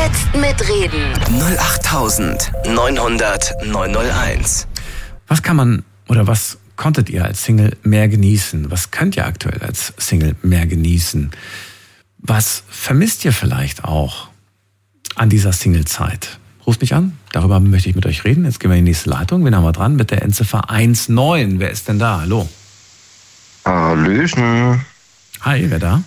Jetzt mitreden. 08900 901. Was kann man oder was konntet ihr als Single mehr genießen? Was könnt ihr aktuell als Single mehr genießen? Was vermisst ihr vielleicht auch an dieser Single-Zeit? Ruft mich an, darüber möchte ich mit euch reden. Jetzt gehen wir in die nächste Leitung. Wen haben wir dran? Mit der Endziffer 19. Wer ist denn da? Hallo. Hallöchen. Hi, wer da?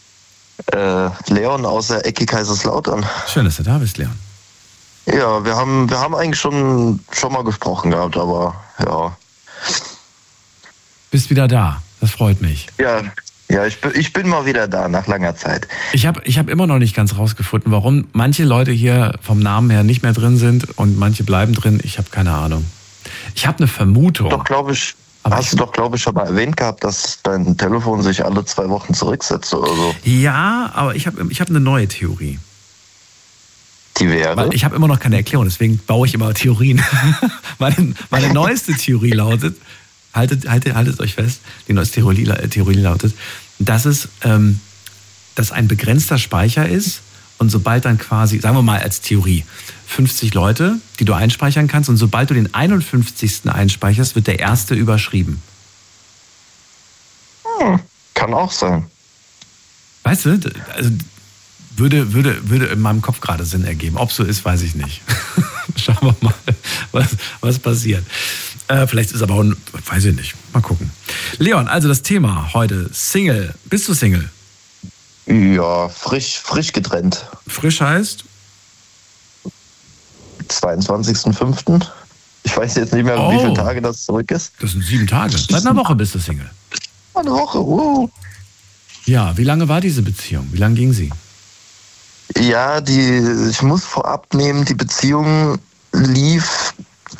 Leon aus der Ecke Kaiserslautern. Schön, dass du da bist, Leon. Ja, wir haben eigentlich schon mal gesprochen gehabt, aber ja. Bist wieder da, das freut mich. Ja, ich bin mal wieder da, nach langer Zeit. Ich hab immer noch nicht ganz rausgefunden, warum manche Leute hier vom Namen her nicht mehr drin sind und manche bleiben drin. Ich habe keine Ahnung. Ich habe eine Vermutung. Hast du doch, glaube ich, schon mal erwähnt gehabt, dass dein Telefon sich alle 2 Wochen zurücksetzt oder so. Ja, aber ich hab eine neue Theorie. Die wäre? Weil ich habe immer noch keine Erklärung, deswegen baue ich immer Theorien. Meine neueste Theorie lautet, haltet euch fest, die neueste Theorie lautet, dass ein begrenzter Speicher ist und sobald dann quasi, sagen wir mal als Theorie, 50 Leute, die du einspeichern kannst und sobald du den 51. einspeicherst, wird der erste überschrieben. Kann auch sein. Weißt du, also würde in meinem Kopf gerade Sinn ergeben. Ob so ist, weiß ich nicht. Schauen wir mal, was passiert. Vielleicht ist aber auch, weiß ich nicht. Mal gucken. Leon, also das Thema heute, Single. Bist du Single? Ja, frisch getrennt. Frisch heißt? 22.05. Ich weiß jetzt nicht mehr, wie viele Tage das zurück ist. Das sind 7 Tage. Seit einer Woche bist du Single. Eine Woche, wow. Ja, wie lange war diese Beziehung? Wie lange ging sie? Ja, ich muss vorab nehmen, die Beziehung lief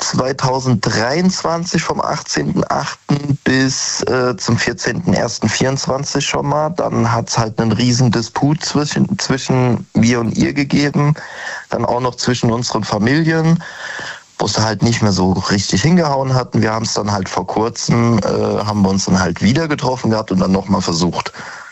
2023 vom 18.08. bis zum 14.01.24 schon mal. Dann hat es halt einen riesen Disput zwischen mir und ihr gegeben. Dann auch noch zwischen unseren Familien, wo es halt nicht mehr so richtig hingehauen hatten. Wir haben es dann halt vor kurzem, haben wir uns dann halt wieder getroffen gehabt und dann nochmal versucht.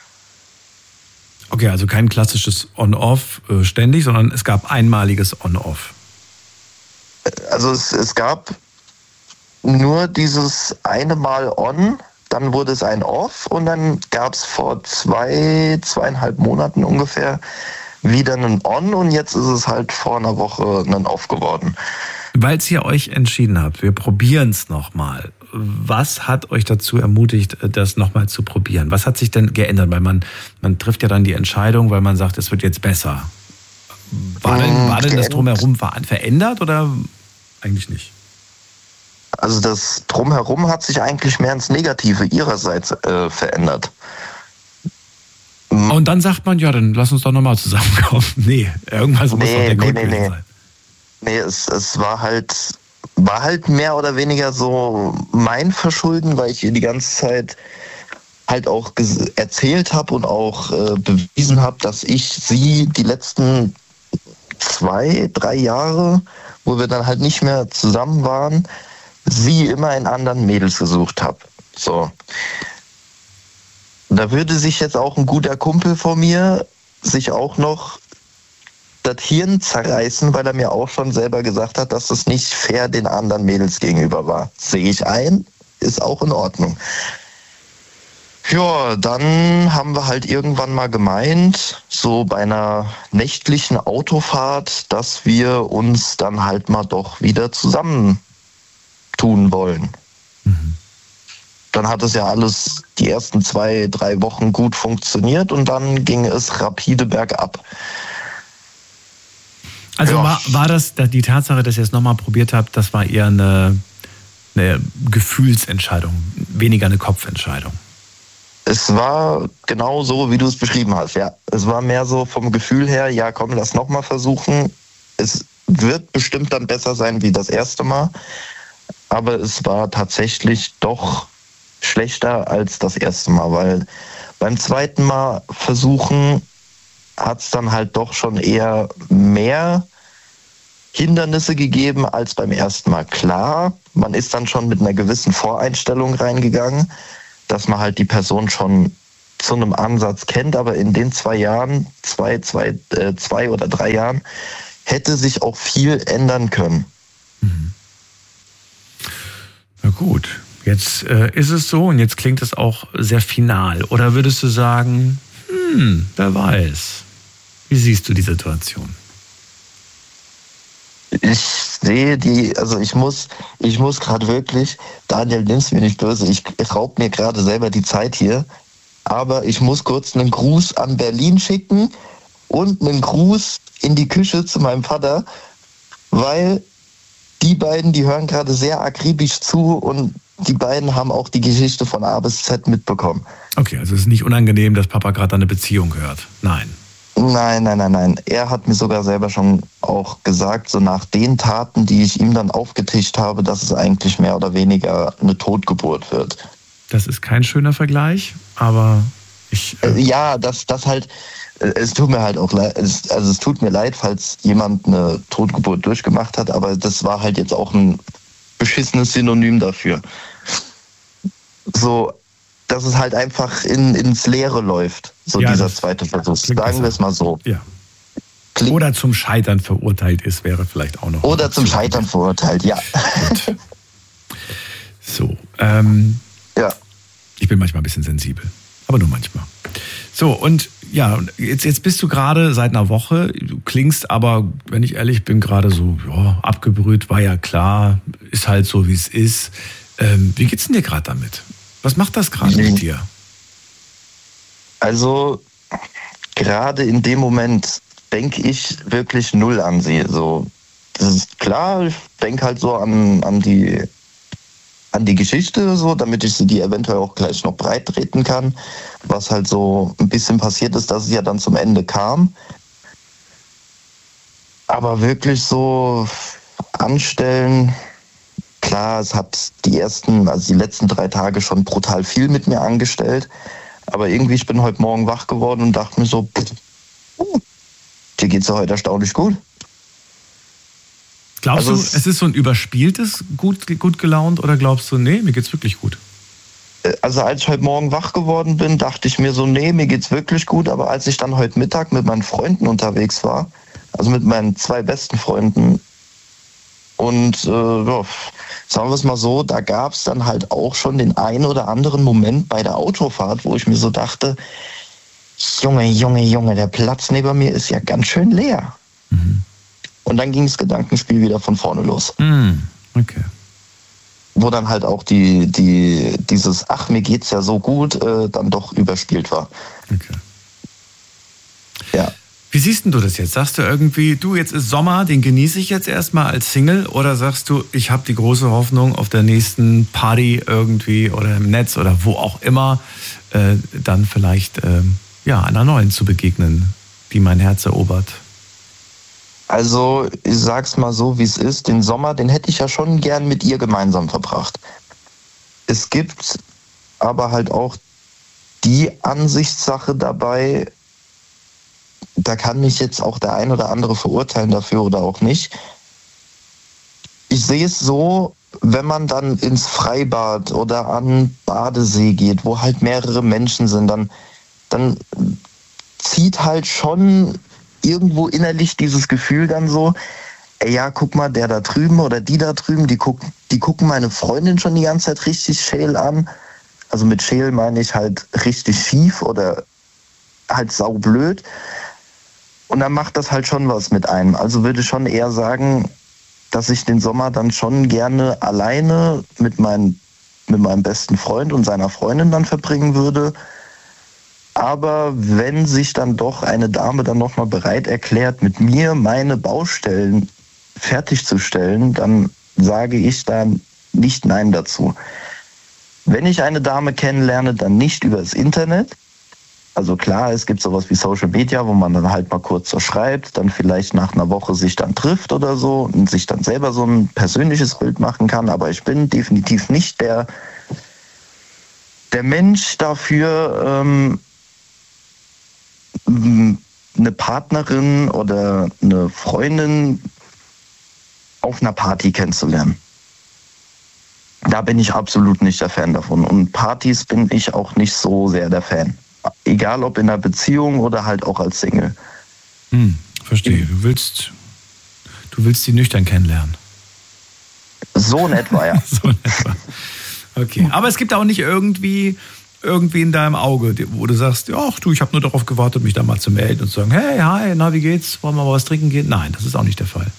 Okay, also kein klassisches On-Off ständig, sondern es gab einmaliges On-Off. Also es gab nur dieses eine Mal On, dann wurde es ein Off und dann gab es vor 2,5 Monaten ungefähr wieder einen On und jetzt ist es halt vor einer Woche ein Off geworden. Weil ihr euch entschieden habt, wir probieren es nochmal. Was hat euch dazu ermutigt, das nochmal zu probieren? Was hat sich denn geändert? Weil man trifft ja dann die Entscheidung, weil man sagt, es wird jetzt besser. War denn das Drumherum verändert oder eigentlich nicht? Also das Drumherum hat sich eigentlich mehr ins Negative ihrerseits verändert. Und dann sagt man, ja, dann lass uns doch nochmal zusammenkommen. Nee, irgendwas muss doch der Grund gewesen sein. Nee, es war halt mehr oder weniger so mein Verschulden, weil ich ihr die ganze Zeit halt auch erzählt habe und auch bewiesen habe, dass ich sie die letzten 2-3 Jahre, wo wir dann halt nicht mehr zusammen waren, sie immer in anderen Mädels gesucht habe. So. Da würde sich jetzt auch ein guter Kumpel von mir sich auch noch das Hirn zerreißen, weil er mir auch schon selber gesagt hat, dass das nicht fair den anderen Mädels gegenüber war. Sehe ich ein, ist auch in Ordnung. Ja, dann haben wir halt irgendwann mal gemeint, so bei einer nächtlichen Autofahrt, dass wir uns dann halt mal doch wieder zusammentun wollen. Mhm. Dann hat es ja alles die ersten 2-3 Wochen gut funktioniert und dann ging es rapide bergab. Also ja. War das die Tatsache, dass ihr es nochmal probiert habt, das war eher eine Gefühlsentscheidung, weniger eine Kopfentscheidung? Es war genau so, wie du es beschrieben hast, ja. Es war mehr so vom Gefühl her, ja komm, lass nochmal versuchen. Es wird bestimmt dann besser sein wie das erste Mal, aber es war tatsächlich doch schlechter als das erste Mal, weil beim zweiten Mal versuchen hat es dann halt doch schon eher mehr Hindernisse gegeben als beim ersten Mal. Klar, man ist dann schon mit einer gewissen Voreinstellung reingegangen, dass man halt die Person schon zu einem Ansatz kennt, aber in den 2 Jahren, 2 oder 3 Jahren, hätte sich auch viel ändern können. Na gut, jetzt ist es so und jetzt klingt es auch sehr final. Oder würdest du sagen, wer weiß? Wie siehst du die Situation? Ich sehe ich muss gerade wirklich, Daniel, nimm's mir nicht böse, ich raub mir gerade selber die Zeit hier, aber ich muss kurz einen Gruß an Berlin schicken und einen Gruß in die Küche zu meinem Vater, weil die beiden, die hören gerade sehr akribisch zu und die beiden haben auch die Geschichte von A bis Z mitbekommen. Okay, also es ist nicht unangenehm, dass Papa gerade eine Beziehung hört. Nein. Nein. Er hat mir sogar selber schon auch gesagt, so nach den Taten, die ich ihm dann aufgetischt habe, dass es eigentlich mehr oder weniger eine Totgeburt wird. Das ist kein schöner Vergleich, aber ich... Ja, das halt, es tut mir halt auch leid, es tut mir leid, falls jemand eine Totgeburt durchgemacht hat, aber das war halt jetzt auch ein beschissenes Synonym dafür. So, dass es halt einfach ins Leere läuft, so ja, dieser zweite Versuch. Sagen wir es mal so. Ja. Oder zum Scheitern verurteilt ist, wäre vielleicht auch noch. Oder zum Scheitern verurteilt, ja. Gut. So, ja. Ich bin manchmal ein bisschen sensibel, aber nur manchmal. So, und ja, jetzt bist du gerade seit einer Woche, du klingst aber, wenn ich ehrlich bin, gerade so, ja, abgebrüht, war ja klar, ist halt so, wie es ist. Wie geht's denn dir gerade damit? Was macht das gerade mit dir? Also, gerade in dem Moment denke ich wirklich null an sie. So, das ist klar, ich denke halt so an die Geschichte, so, damit ich sie die eventuell auch gleich noch breit treten kann. Was halt so ein bisschen passiert ist, dass es ja dann zum Ende kam. Aber wirklich so anstellen, klar, es hat die letzten 3 Tage schon brutal viel mit mir angestellt. Aber irgendwie, ich bin heute Morgen wach geworden und dachte mir so, dir geht's ja heute erstaunlich gut. Glaubst du, es ist so ein überspieltes gut gelaunt oder glaubst du, nee, mir geht's wirklich gut? Also als ich heute Morgen wach geworden bin, dachte ich mir so, nee, mir geht's wirklich gut. Aber als ich dann heute Mittag mit meinen Freunden unterwegs war, also mit meinen 2 besten Freunden, und ja, sagen wir es mal so, da gab es dann halt auch schon den einen oder anderen Moment bei der Autofahrt, wo ich mir so dachte, Junge, der Platz neben mir ist ja ganz schön leer. Mhm. Und dann ging das Gedankenspiel wieder von vorne los. Okay. Wo dann halt auch dieses Ach, mir geht's ja so gut, dann doch überspielt war. Okay. Ja. Wie siehst denn du das jetzt? Sagst du irgendwie, du, jetzt ist Sommer, den genieße ich jetzt erstmal als Single? Oder sagst du, ich habe die große Hoffnung, auf der nächsten Party irgendwie oder im Netz oder wo auch immer, dann vielleicht einer neuen zu begegnen, die mein Herz erobert? Also, ich sag's mal so, wie es ist. Den Sommer, den hätte ich ja schon gern mit ihr gemeinsam verbracht. Es gibt aber halt auch die Ansichtssache dabei, da kann mich jetzt auch der ein oder andere verurteilen dafür oder auch nicht. Ich sehe es so, wenn man dann ins Freibad oder an Badesee geht, wo halt mehrere Menschen sind, dann zieht halt schon irgendwo innerlich dieses Gefühl dann so, ey, ja, guck mal, der da drüben oder die da drüben, die gucken meine Freundin schon die ganze Zeit richtig scheel an. Also mit scheel meine ich halt richtig schief oder halt saublöd. Und dann macht das halt schon was mit einem. Also würde ich schon eher sagen, dass ich den Sommer dann schon gerne alleine mit meinem besten Freund und seiner Freundin dann verbringen würde. Aber wenn sich dann doch eine Dame dann nochmal bereit erklärt, mit mir meine Baustellen fertigzustellen, dann sage ich da nicht Nein dazu. Wenn ich eine Dame kennenlerne, dann nicht übers Internet. Also klar, es gibt sowas wie Social Media, wo man dann halt mal kurz so schreibt, dann vielleicht nach einer Woche sich dann trifft oder so und sich dann selber so ein persönliches Bild machen kann. Aber ich bin definitiv nicht der Mensch dafür, eine Partnerin oder eine Freundin auf einer Party kennenzulernen. Da bin ich absolut nicht der Fan davon. Und Partys bin ich auch nicht so sehr der Fan. Egal ob in einer Beziehung oder halt auch als Single. Verstehe. Du willst die nüchtern kennenlernen. So in etwa, ja. So in etwa. Okay. Aber es gibt auch nicht irgendwie in deinem Auge, wo du sagst, ach du, ich habe nur darauf gewartet, mich da mal zu melden und zu sagen, hey, hi, na, wie geht's? Wollen wir mal was trinken gehen? Nein, das ist auch nicht der Fall.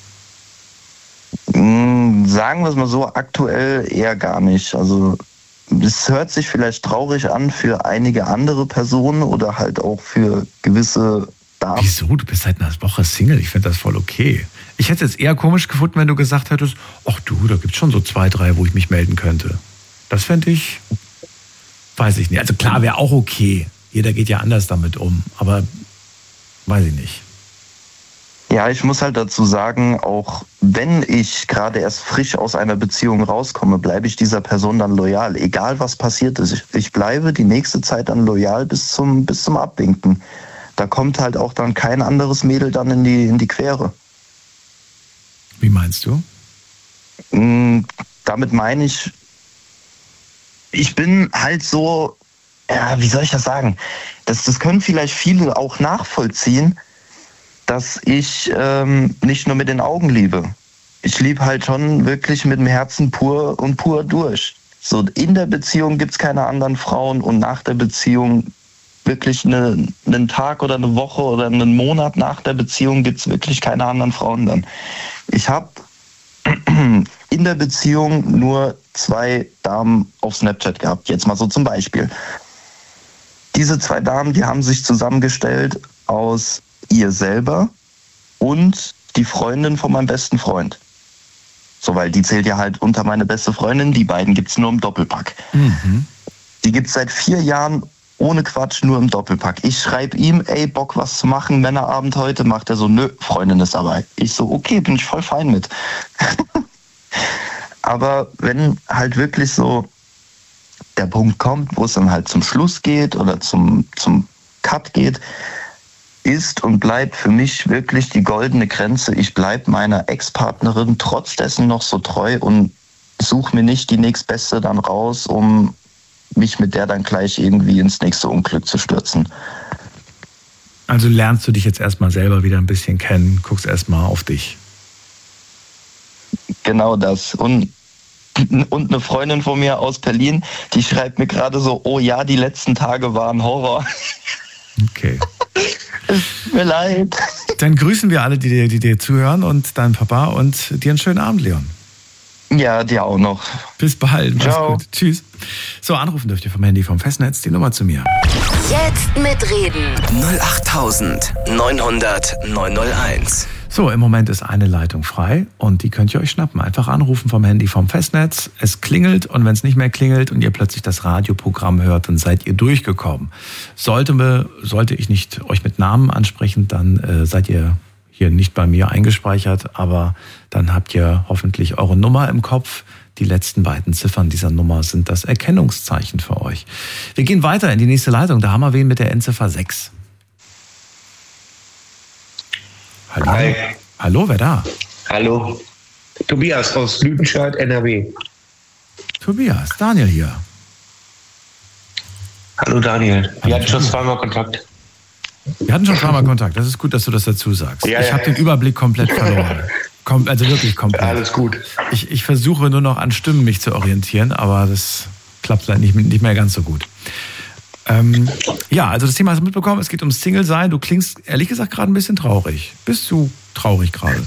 Sagen wir es mal so, aktuell eher gar nicht. Also es hört sich vielleicht traurig an für einige andere Personen oder halt auch für gewisse Damen. Wieso? Du bist seit einer Woche Single. Ich finde das voll okay. Ich hätte es jetzt eher komisch gefunden, wenn du gesagt hättest, ach du, da gibt es schon so 2, 3, wo ich mich melden könnte. Das fände ich, weiß ich nicht. Also klar, wäre auch okay. Jeder geht ja anders damit um. Aber weiß ich nicht. Ja, ich muss halt dazu sagen, auch wenn ich gerade erst frisch aus einer Beziehung rauskomme, bleibe ich dieser Person dann loyal. Egal was passiert ist. Ich bleibe die nächste Zeit dann loyal bis zum Abwinken. Da kommt halt auch dann kein anderes Mädel dann in die Quere. Wie meinst du? Damit meine ich bin halt so, ja, wie soll ich das sagen? Das können vielleicht viele auch nachvollziehen, dass ich nicht nur mit den Augen liebe. Ich liebe halt schon wirklich mit dem Herzen pur durch. So, in der Beziehung gibt es keine anderen Frauen und nach der Beziehung wirklich einen Tag oder eine Woche oder einen Monat nach der Beziehung gibt es wirklich keine anderen Frauen dann. Ich habe in der Beziehung nur 2 Damen auf Snapchat gehabt, jetzt mal so zum Beispiel. Diese 2 Damen, die haben sich zusammengestellt aus ihr selber und die Freundin von meinem besten Freund. So, weil die zählt ja halt unter meine beste Freundin, die beiden gibt's nur im Doppelpack. Die gibt's seit 4 Jahren ohne Quatsch, nur im Doppelpack. Ich schreibe ihm, ey, Bock was zu machen, Männerabend heute, macht er so, nö, Freundin ist dabei. Ich so, okay, bin ich voll fein mit. Aber wenn halt wirklich so der Punkt kommt, wo es dann halt zum Schluss geht oder zum Cut geht, ist und bleibt für mich wirklich die goldene Grenze. Ich bleibe meiner Ex-Partnerin trotz dessen noch so treu und suche mir nicht die nächstbeste dann raus, um mich mit der dann gleich irgendwie ins nächste Unglück zu stürzen. Also lernst du dich jetzt erstmal selber wieder ein bisschen kennen, guckst erstmal auf dich. Genau das. Und eine Freundin von mir aus Berlin, die schreibt mir gerade so, oh ja, die letzten Tage waren Horror. Okay. Es tut mir leid. Dann grüßen wir alle, die dir zuhören und deinen Papa und dir einen schönen Abend, Leon. Ja, dir auch noch. Bis bald. Ciao. Mach's gut. Tschüss. So, anrufen dürft ihr vom Handy vom Festnetz die Nummer zu mir. Jetzt mitreden. 08900 901. So, im Moment ist eine Leitung frei und die könnt ihr euch schnappen. Einfach anrufen vom Handy vom Festnetz. Es klingelt und wenn es nicht mehr klingelt und ihr plötzlich das Radioprogramm hört, dann seid ihr durchgekommen. Sollte ich nicht euch mit Namen ansprechen, dann seid ihr hier nicht bei mir eingespeichert, aber dann habt ihr hoffentlich eure Nummer im Kopf. Die letzten beiden Ziffern dieser Nummer sind das Erkennungszeichen für euch. Wir gehen weiter in die nächste Leitung. Da haben wir wen mit der Endziffer 6. Hallo. Hi. Hallo, wer da? Hallo. Tobias aus Lüdenscheid, NRW. Tobias, Daniel hier. Hallo Daniel. Hallo, Wir hatten schon Tobias. zweimal Kontakt. Wir hatten schon zweimal Kontakt. Das ist gut, dass du das dazu sagst. Ja, ich ja. habe den Überblick komplett verloren. Also wirklich komplett. Alles gut. Ich versuche nur noch an Stimmen mich zu orientieren, aber das klappt leider nicht mehr ganz so gut. Ja, also das Thema hast du mitbekommen. Es geht ums Single-Sein. Du klingst ehrlich gesagt gerade ein bisschen traurig. Bist du traurig gerade?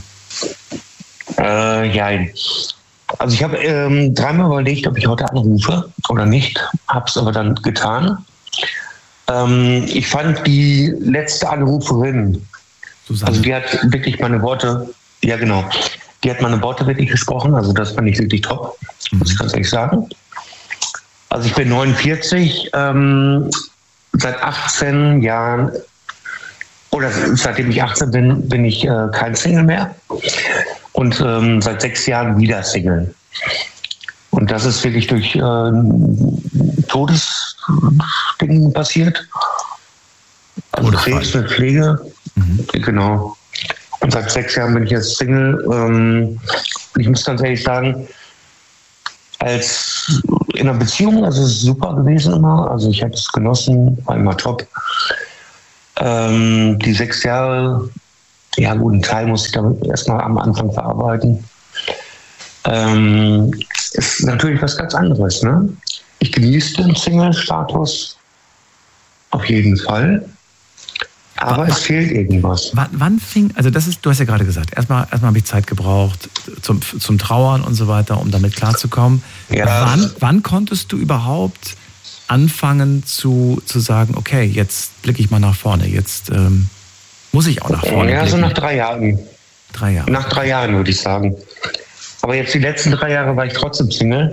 Ja. Also ich habe 3-mal überlegt, ob ich heute anrufe oder nicht. Hab's aber dann getan. Ich fand die letzte Anruferin, Susanne. also die hat wirklich meine Worte, ja genau, die hat meine Worte wirklich gesprochen, also das fand ich wirklich top, muss ich ganz ehrlich sagen. Also ich bin 49, seit 18 Jahren, oder seitdem ich 18 bin, bin ich kein Single mehr und seit 6 Jahren wieder Single. Und das ist wirklich durch Todesdingen passiert. Also Krebs mit Pflege. Genau. Und seit 6 Jahren bin ich jetzt Single. Ich muss ganz ehrlich sagen, Als in einer Beziehung, also es ist super gewesen immer. Also ich habe es genossen, war immer top. Die 6 Jahre, ja gut, einen Teil muss ich damit erstmal am Anfang verarbeiten. Ist natürlich was ganz anderes, ne? Ich genieße den Single-Status auf jeden Fall. Aber es fehlt irgendwas. Wann fing, also du hast ja gerade gesagt, erstmal habe ich Zeit gebraucht zum Trauern und so weiter, um damit klarzukommen. Ja. Wann konntest du überhaupt anfangen zu sagen, okay, jetzt blicke ich mal nach vorne, jetzt muss ich auch nach vorne blicken? Ja, so nach 3 Jahren. 3 Jahre. Nach 3 Jahren würde ich sagen. Aber jetzt die letzten 3 Jahre war ich trotzdem Single.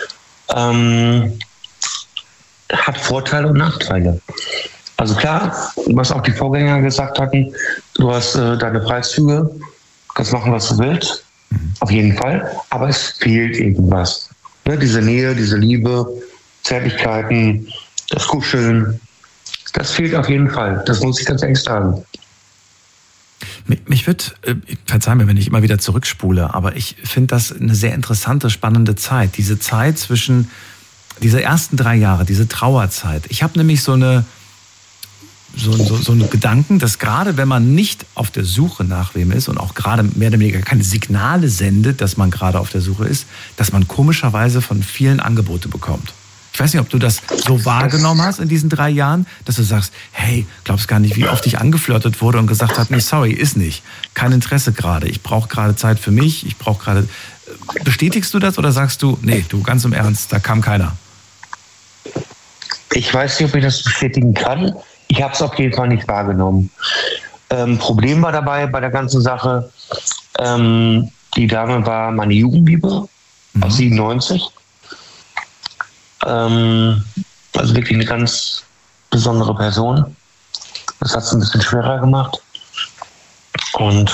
Hat Vorteile und Nachteile. Also klar, was auch die Vorgänger gesagt hatten, du hast deine Freizüge, kannst machen, was du willst, auf jeden Fall, aber es fehlt irgendwas. Ne, diese Nähe, diese Liebe, Zärtlichkeiten, das Kuscheln, das fehlt auf jeden Fall, das muss ich ganz ehrlich sagen. Mich wird, verzeih mir, wenn ich immer wieder zurückspule, aber ich finde das eine sehr interessante, spannende Zeit. Diese Zeit zwischen, diese ersten 3 Jahre, diese Trauerzeit. Ich habe nämlich so einen Gedanken, dass gerade wenn man nicht auf der Suche nach wem ist und auch gerade mehr oder weniger keine Signale sendet, dass man gerade auf der Suche ist, dass man komischerweise von vielen Angebote bekommt. Ich weiß nicht, ob du das so wahrgenommen hast in diesen 3 Jahren, dass du sagst, hey, glaubst gar nicht, wie oft ich angeflirtet wurde und gesagt hat, nee, sorry, ist nicht. Kein Interesse gerade. Ich brauche gerade Zeit für mich. Ich brauche gerade. Bestätigst du das oder sagst du, nee, du ganz im Ernst, da kam keiner? Ich weiß nicht, ob ich das bestätigen kann. Ich habe es auf jeden Fall nicht wahrgenommen. Problem war dabei bei der ganzen Sache, die Dame war meine Jugendliebe aus 97. Also wirklich eine ganz besondere Person. Das hat es ein bisschen schwerer gemacht. Und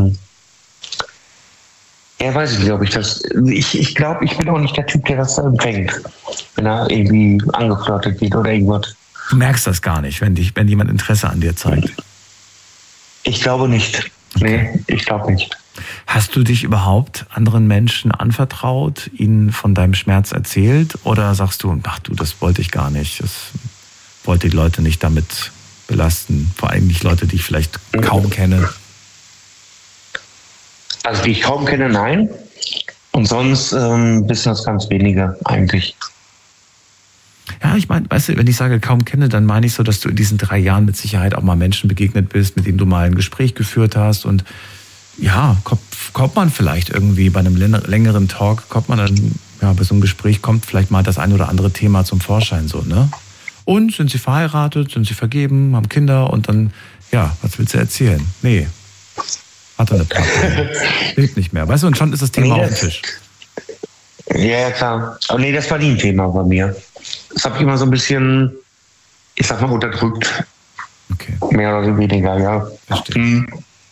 weiß ich nicht, ob ich das. Ich glaube, ich bin auch nicht der Typ, der das empfängt, wenn er irgendwie angeflirtet wird oder irgendwas. Du merkst das gar nicht, wenn jemand Interesse an dir zeigt? Ich glaube nicht. Okay. Nee, ich glaube nicht. Hast du dich überhaupt anderen Menschen anvertraut, ihnen von deinem Schmerz erzählt? Oder sagst du, ach du, das wollte ich gar nicht. Das wollte die Leute nicht damit belasten. Vor allem nicht Leute, die ich vielleicht kaum kenne. Also die ich kaum kenne, nein. Und sonst ein bisschen was ganz weniger eigentlich. Ja, ich meine, weißt du, wenn ich sage kaum kenne, dann meine ich so, dass du in diesen 3 Jahren mit Sicherheit auch mal Menschen begegnet bist, mit denen du mal ein Gespräch geführt hast. Und ja, kommt man vielleicht irgendwie bei einem längeren Talk, kommt man dann, ja, bei so einem Gespräch kommt vielleicht mal das ein oder andere Thema zum Vorschein, so, ne? Und sind sie verheiratet, sind sie vergeben, haben Kinder und dann, ja, was willst du erzählen? Nee, hat er eine Partnerin. Lebt nicht mehr, weißt du, und schon ist das Thema auf dem Tisch. Ja, klar. Aber nee, das war nie ein Thema bei mir. Das habe ich immer so ein bisschen, ich sag mal, unterdrückt. Okay. Mehr oder weniger, ja. Verstehe.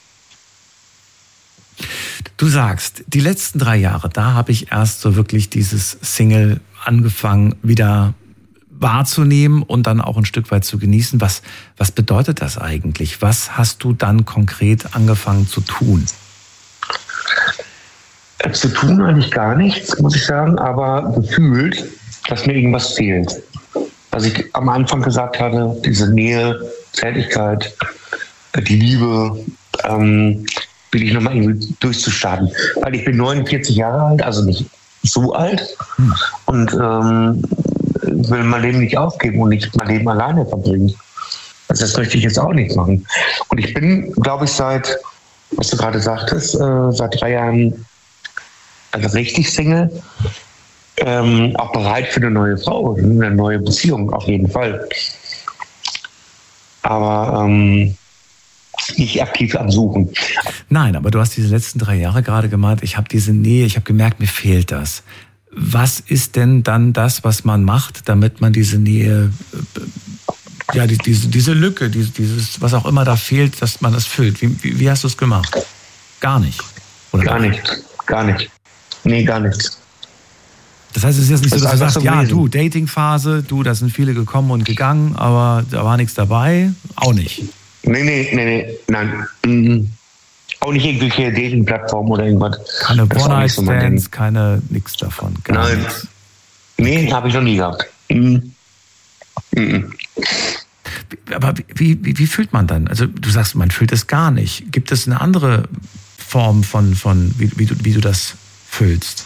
Du sagst, die letzten 3 Jahre, da habe ich erst so wirklich dieses Single angefangen, wieder wahrzunehmen und dann auch ein Stück weit zu genießen. Was bedeutet das eigentlich? Was hast du dann konkret angefangen zu tun? Zu tun eigentlich gar nichts, muss ich sagen, aber gefühlt, dass mir irgendwas fehlt. Was ich am Anfang gesagt hatte, diese Nähe, Zärtlichkeit, die Liebe, will ich nochmal irgendwie durchzustarten. Weil ich bin 49 Jahre alt, also nicht so alt und will mein Leben nicht aufgeben und nicht mein Leben alleine verbringen. Also das möchte ich jetzt auch nicht machen. Und ich bin, glaube ich, seit, was du gerade sagtest, seit 3 Jahren richtig Single, auch bereit für eine neue Frau, eine neue Beziehung auf jeden Fall. Aber nicht aktiv am Suchen. Nein, aber du hast diese letzten 3 Jahre gerade gemeint, ich habe diese Nähe, ich habe gemerkt, mir fehlt das. Was ist denn dann das, was man macht, damit man diese Nähe, ja, diese Lücke, dieses, was auch immer da fehlt, dass man das füllt? Wie hast du es gemacht? Gar nicht? Oder gar nicht. Nee, gar nichts. Das heißt, es ist jetzt nicht so, dass du sagst, so ja, du, Datingphase, da sind viele gekommen und gegangen, aber da war nichts dabei, auch nicht. Nee, nein. Auch nicht irgendwelche Dating-Plattformen oder irgendwas. Keine Das war nicht so mein Ding. One-Night-Stands, nix davon. Gar Nein. nichts. Nee, habe ich noch nie gehabt. Aber wie fühlt man dann? Also du sagst, man fühlt es gar nicht. Gibt es eine andere Form von wie du das fühlst?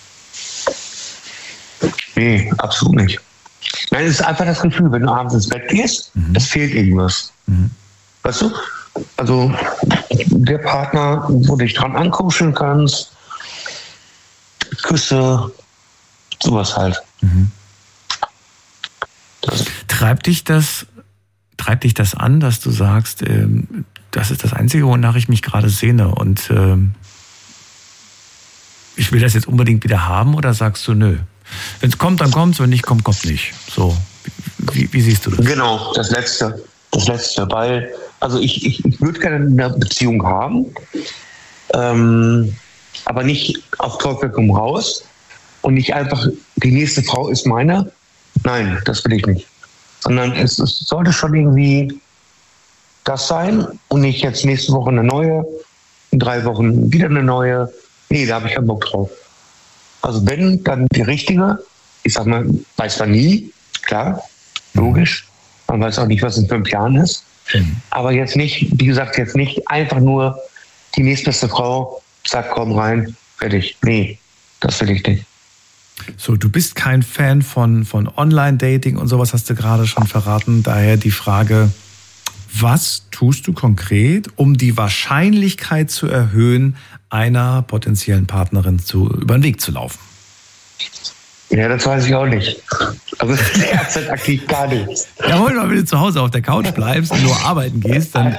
Nee, absolut nicht. Nein, es ist einfach das Gefühl, wenn du abends ins Bett gehst, es fehlt irgendwas. Weißt du? Also der Partner, wo du dich dran ankuscheln kannst, Küsse, sowas halt. Treibt dich das an, dass du sagst, das ist das Einzige, wonach ich mich gerade sehne und ich will das jetzt unbedingt wieder haben, oder sagst du, nö? Wenn es kommt, dann kommt es, wenn nicht kommt, kommt nicht. So, wie siehst du das? Genau, das Letzte, weil, also ich würde gerne eine Beziehung haben, aber nicht auf Teufel komm raus und nicht einfach, die nächste Frau ist meine. Nein, das will ich nicht. Sondern es sollte schon irgendwie das sein und nicht jetzt nächste Woche eine neue, in 3 Wochen wieder eine neue. Nee, da habe ich keinen Bock drauf. Also wenn, dann die richtige. Ich sag mal, weiß man nie, klar, logisch. Man weiß auch nicht, was in 5 Jahren ist. Aber jetzt nicht, wie gesagt, jetzt nicht einfach nur die nächstbeste Frau, sagt, komm rein, fertig. Nee, das will ich nicht. So, du bist kein Fan von Online-Dating und sowas, hast du gerade schon verraten. Daher die Frage, was tust du konkret, um die Wahrscheinlichkeit zu erhöhen, einer potenziellen Partnerin über den Weg zu laufen? Ja, das weiß ich auch nicht. Also derzeit aktiv gar nichts. Jawohl, wenn du zu Hause auf der Couch bleibst und nur arbeiten gehst, dann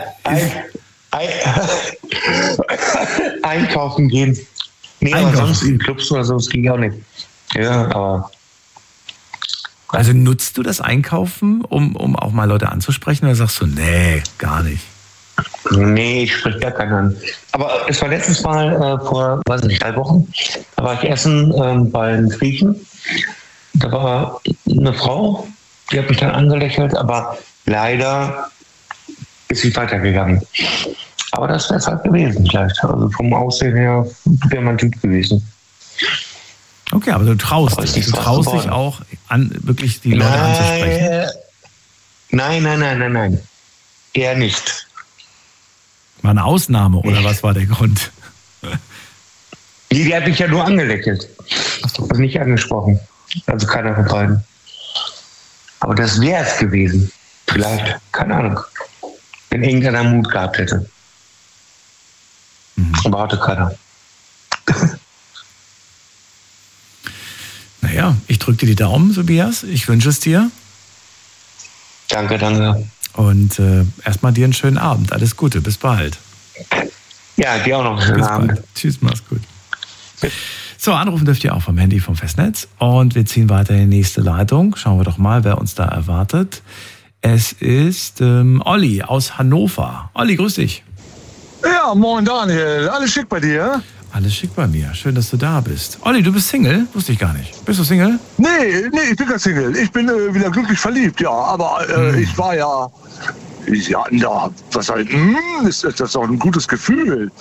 einkaufen gehen. Nee, aber sonst in Clubs oder so, das ging auch nicht. Ja, aber... Also nutzt du das Einkaufen, um auch mal Leute anzusprechen, oder sagst du, nee, gar nicht? Nee, ich spreche gar keinen an. Aber es war letztens mal vor, weiß nicht, 3 Wochen, da war ich essen beim Griechen. Da war eine Frau, die hat mich dann angelächelt, aber leider ist sie weitergegangen. Aber das wäre es halt gewesen vielleicht. Also vom Aussehen her wäre mein Typ gewesen. Okay, aber du traust dich. Du traust dich auch, wirklich die Leute anzusprechen. Nein. Eher nicht. War eine Ausnahme, oder was war der Grund? Die hat mich ja nur angelächelt. Also nicht angesprochen. Also keiner von beiden. Aber das wäre es gewesen. Vielleicht, keine Ahnung. Wenn irgendeiner Mut gehabt hätte. Aber hatte keiner. Naja, ich drücke dir die Daumen, Tobias. Ich wünsche es dir. Danke. Und erstmal dir einen schönen Abend. Alles Gute, bis bald. Ja, dir auch noch einen schönen Abend. Bald. Tschüss, mach's gut. So, anrufen dürft ihr auch vom Handy, vom Festnetz. Und wir ziehen weiter in die nächste Leitung. Schauen wir doch mal, wer uns da erwartet. Es ist Olli aus Hannover. Olli, grüß dich. Ja, moin Daniel. Alles schick bei dir? Alles schick bei mir. Schön, dass du da bist. Olli, du bist Single? Wusste ich gar nicht. Bist du Single? Nee, ich bin kein Single. Ich bin wieder glücklich verliebt, ja. Aber ich war ja, ist das doch ein gutes Gefühl.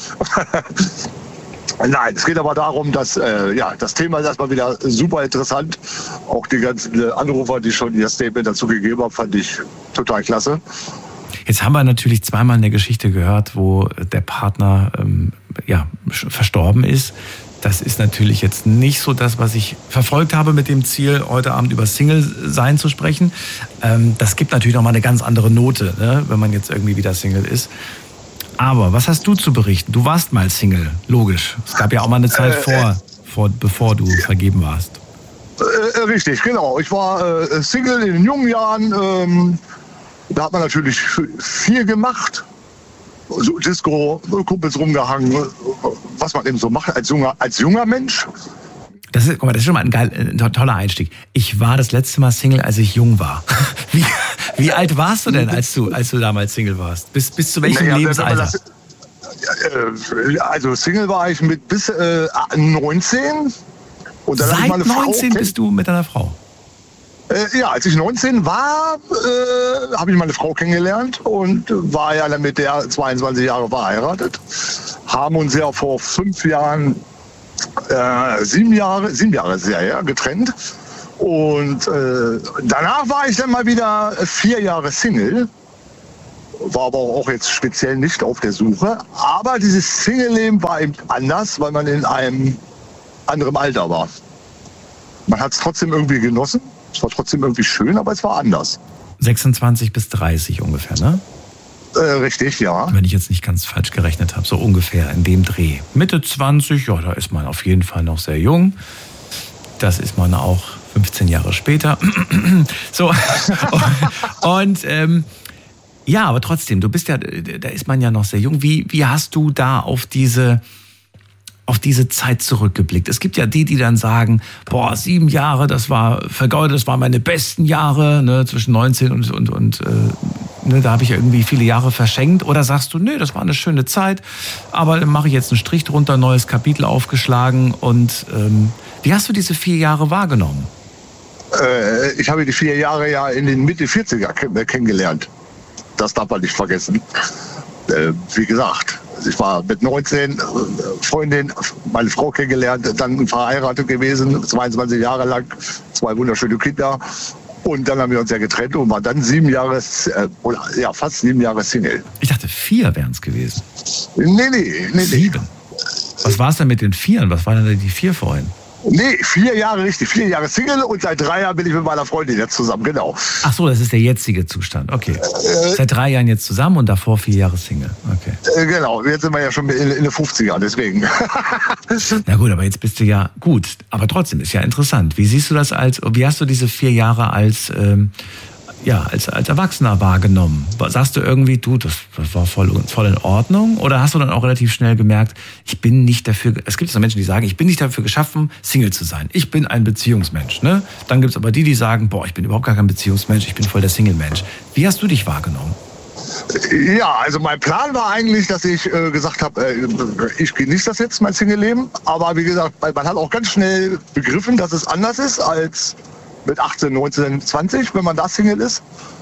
Nein, es geht aber darum, dass das Thema ist erstmal wieder super interessant. Auch die ganzen Anrufer, die schon ihr Statement dazu gegeben haben, fand ich total klasse. Jetzt haben wir natürlich zweimal eine Geschichte gehört, wo der Partner verstorben ist. Das ist natürlich jetzt nicht so das, was ich verfolgt habe mit dem Ziel, heute Abend über Single-Sein zu sprechen. Das gibt natürlich nochmal eine ganz andere Note, ne, wenn man jetzt irgendwie wieder Single ist. Aber was hast du zu berichten? Du warst mal Single, logisch. Es gab ja auch mal eine Zeit bevor du vergeben warst. Richtig, genau. Ich war Single in den jungen Jahren. Da hat man natürlich viel gemacht. So Disco, Kumpels rumgehangen, was man eben so macht als junger Mensch. Das ist schon mal ein toller Einstieg. Ich war das letzte Mal Single, als ich jung war. Wie alt warst du denn, als du damals Single warst? Bis zu welchem Lebensalter? Also Single war ich mit bis 19. Und dann Seit 19 bist du mit deiner Frau? Ja, als ich 19 war, habe ich meine Frau kennengelernt und war ja dann mit der 22 Jahre verheiratet. Haben uns ja vor 5 Jahren, 7 Jahre ist es ja, getrennt. Und danach war ich dann mal wieder 4 Jahre Single. War aber auch jetzt speziell nicht auf der Suche. Aber dieses Single-Leben war eben anders, weil man in einem anderen Alter war. Man hat es trotzdem irgendwie genossen. Es war trotzdem irgendwie schön, aber es war anders. 26 bis 30 ungefähr, ne? Richtig, ja. Wenn ich jetzt nicht ganz falsch gerechnet habe, so ungefähr in dem Dreh. Mitte 20, ja, da ist man auf jeden Fall noch sehr jung. Das ist man auch 15 Jahre später. So. Und ja, aber trotzdem, du bist ja, da ist man ja noch sehr jung. Wie hast du da auf diese Zeit zurückgeblickt? Es gibt ja die dann sagen, 7 Jahre, das war vergeudet, das waren meine besten Jahre, ne, zwischen 19 und ne, da habe ich irgendwie viele Jahre verschenkt. Oder sagst du, nö, das war eine schöne Zeit, aber dann mache ich jetzt einen Strich drunter, neues Kapitel aufgeschlagen. Und wie hast du diese 4 Jahre wahrgenommen? Ich habe die 4 Jahre ja in den Mitte 40er kennengelernt. Das darf man nicht vergessen. Wie gesagt, ich war mit 19 Freundin, meine Frau kennengelernt, dann verheiratet gewesen, 22 Jahre lang, 2 wunderschöne Kinder. Und dann haben wir uns ja getrennt und waren dann 7 Jahre, fast 7 Jahre Single. Ich dachte, 4 wären es gewesen. Nee. 7. Was war es denn mit den 4? Was waren denn die 4 vorhin? Nee, 4 Jahre richtig. 4 Jahre Single und seit 3 Jahren bin ich mit meiner Freundin jetzt zusammen, genau. Ach so, das ist der jetzige Zustand, okay. Seit 3 Jahren jetzt zusammen und davor 4 Jahre Single, okay. Genau, jetzt sind wir ja schon in den 50ern, deswegen. Na gut, aber jetzt bist du ja gut, aber trotzdem ist ja interessant. Wie siehst du das wie hast du diese 4 Jahre als Erwachsener wahrgenommen? Sagst du irgendwie, das war voll in Ordnung? Oder hast du dann auch relativ schnell gemerkt, ich bin nicht dafür, es gibt so Menschen, die sagen, ich bin nicht dafür geschaffen, Single zu sein. Ich bin ein Beziehungsmensch. Ne? Dann gibt es aber die sagen, ich bin überhaupt gar kein Beziehungsmensch, ich bin voll der Single-Mensch. Wie hast du dich wahrgenommen? Ja, also mein Plan war eigentlich, dass ich gesagt habe, ich genieße das jetzt, mein Single-Leben. Aber wie gesagt, man hat auch ganz schnell begriffen, dass es anders ist als mit 18, 19, 20, wenn man da Single ist.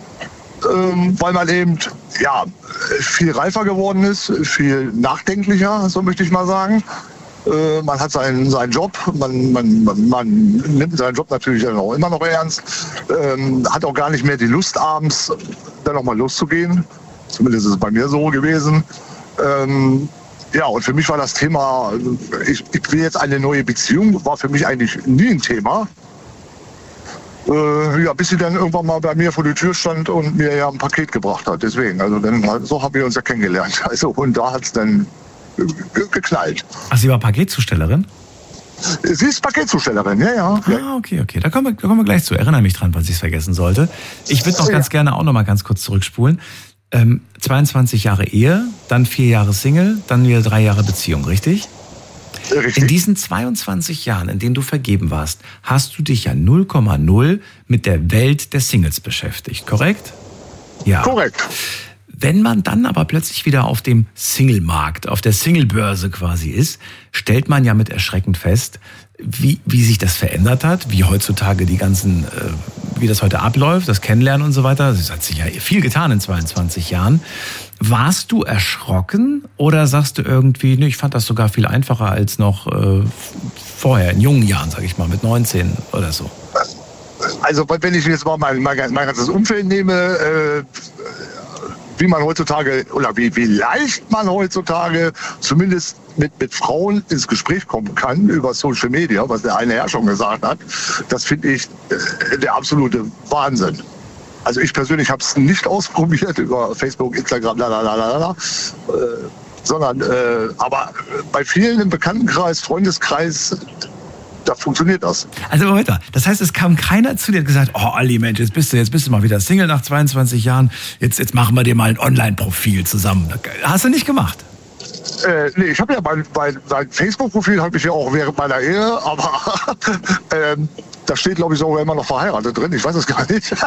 Weil man eben viel reifer geworden ist, viel nachdenklicher, so möchte ich mal sagen. Man hat seinen Job, man nimmt seinen Job natürlich auch immer noch ernst, hat auch gar nicht mehr die Lust, abends dann nochmal loszugehen. Zumindest ist es bei mir so gewesen. Und für mich war das Thema, ich will jetzt eine neue Beziehung, war für mich eigentlich nie ein Thema. Bis sie dann irgendwann mal bei mir vor die Tür stand und mir ja ein Paket gebracht hat. Deswegen, so haben wir uns ja kennengelernt. Also, und da hat es dann geknallt. Ach, sie war Paketzustellerin? Sie ist Paketzustellerin, ja. Ah, okay. Da kommen wir gleich zu. Erinnere mich dran, falls ich es vergessen sollte. Ich würde noch ganz gerne auch noch mal ganz kurz zurückspulen. 22 Jahre Ehe, dann 4 Jahre Single, dann wieder 3 Jahre Beziehung, richtig? Richtig. In diesen 22 Jahren, in denen du vergeben warst, hast du dich ja 0,0 mit der Welt der Singles beschäftigt, korrekt? Ja. Korrekt. Wenn man dann aber plötzlich wieder auf dem Single-Markt, auf der Single-Börse quasi ist, stellt man ja mit Erschrecken fest, wie sich das verändert hat, wie heutzutage wie das heute abläuft, das Kennenlernen und so weiter. Es hat sich ja viel getan in 22 Jahren. Warst du erschrocken oder sagst du irgendwie, ich fand das sogar viel einfacher als noch vorher, in jungen Jahren, sag ich mal, mit 19 oder so? Also wenn ich jetzt mal mein ganzes Umfeld nehme, wie man heutzutage oder wie leicht man heutzutage zumindest mit Frauen ins Gespräch kommen kann über Social Media, was der eine Herr schon gesagt hat, das finde ich der absolute Wahnsinn. Also ich persönlich habe es nicht ausprobiert über Facebook, Instagram, sondern aber bei vielen im Bekanntenkreis, Freundeskreis, da funktioniert das. Also Moment mal, das heißt, es kam keiner zu dir und gesagt, Ali, Mensch, jetzt bist du mal wieder Single nach 22 Jahren, jetzt machen wir dir mal ein Online-Profil zusammen. Hast du nicht gemacht? Nee, ich habe ja mein Facebook-Profil habe ich ja auch während meiner Ehe, aber da steht, glaube ich, sogar immer noch verheiratet drin, ich weiß es gar nicht.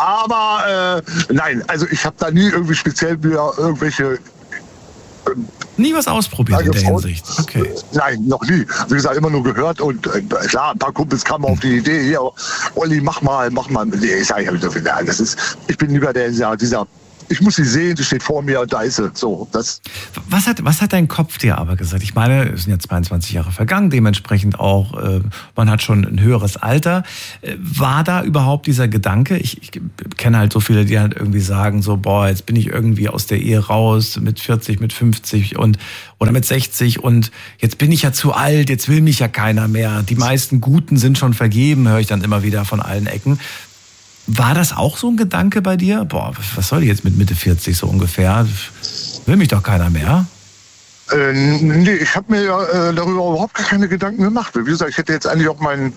Aber nein, also ich habe da nie irgendwie speziell wieder irgendwelche Nie was ausprobiert in der Hinsicht? Okay. Nein, noch nie. Wie gesagt, immer nur gehört und klar, ein paar Kumpels kamen auf die Idee, hier, Olli, mach mal. Nee, ich sage, ich bin lieber dieser, ich muss sie sehen, sie steht vor mir und da ist sie. So, das. Was hat dein Kopf dir aber gesagt? Ich meine, es sind ja 22 Jahre vergangen, dementsprechend auch, man hat schon ein höheres Alter. War da überhaupt dieser Gedanke? Ich kenne halt so viele, die halt irgendwie sagen, so, boah, jetzt bin ich irgendwie aus der Ehe raus, mit 40, mit 50 oder mit 60 und jetzt bin ich ja zu alt, jetzt will mich ja keiner mehr. Die meisten Guten sind schon vergeben, höre ich dann immer wieder von allen Ecken. War das auch so ein Gedanke bei dir? Boah, was soll ich jetzt mit Mitte 40 so ungefähr? Will mich doch keiner mehr? Nee, ich habe mir darüber überhaupt gar keine Gedanken gemacht. Wie gesagt, ich hätte jetzt eigentlich auch mein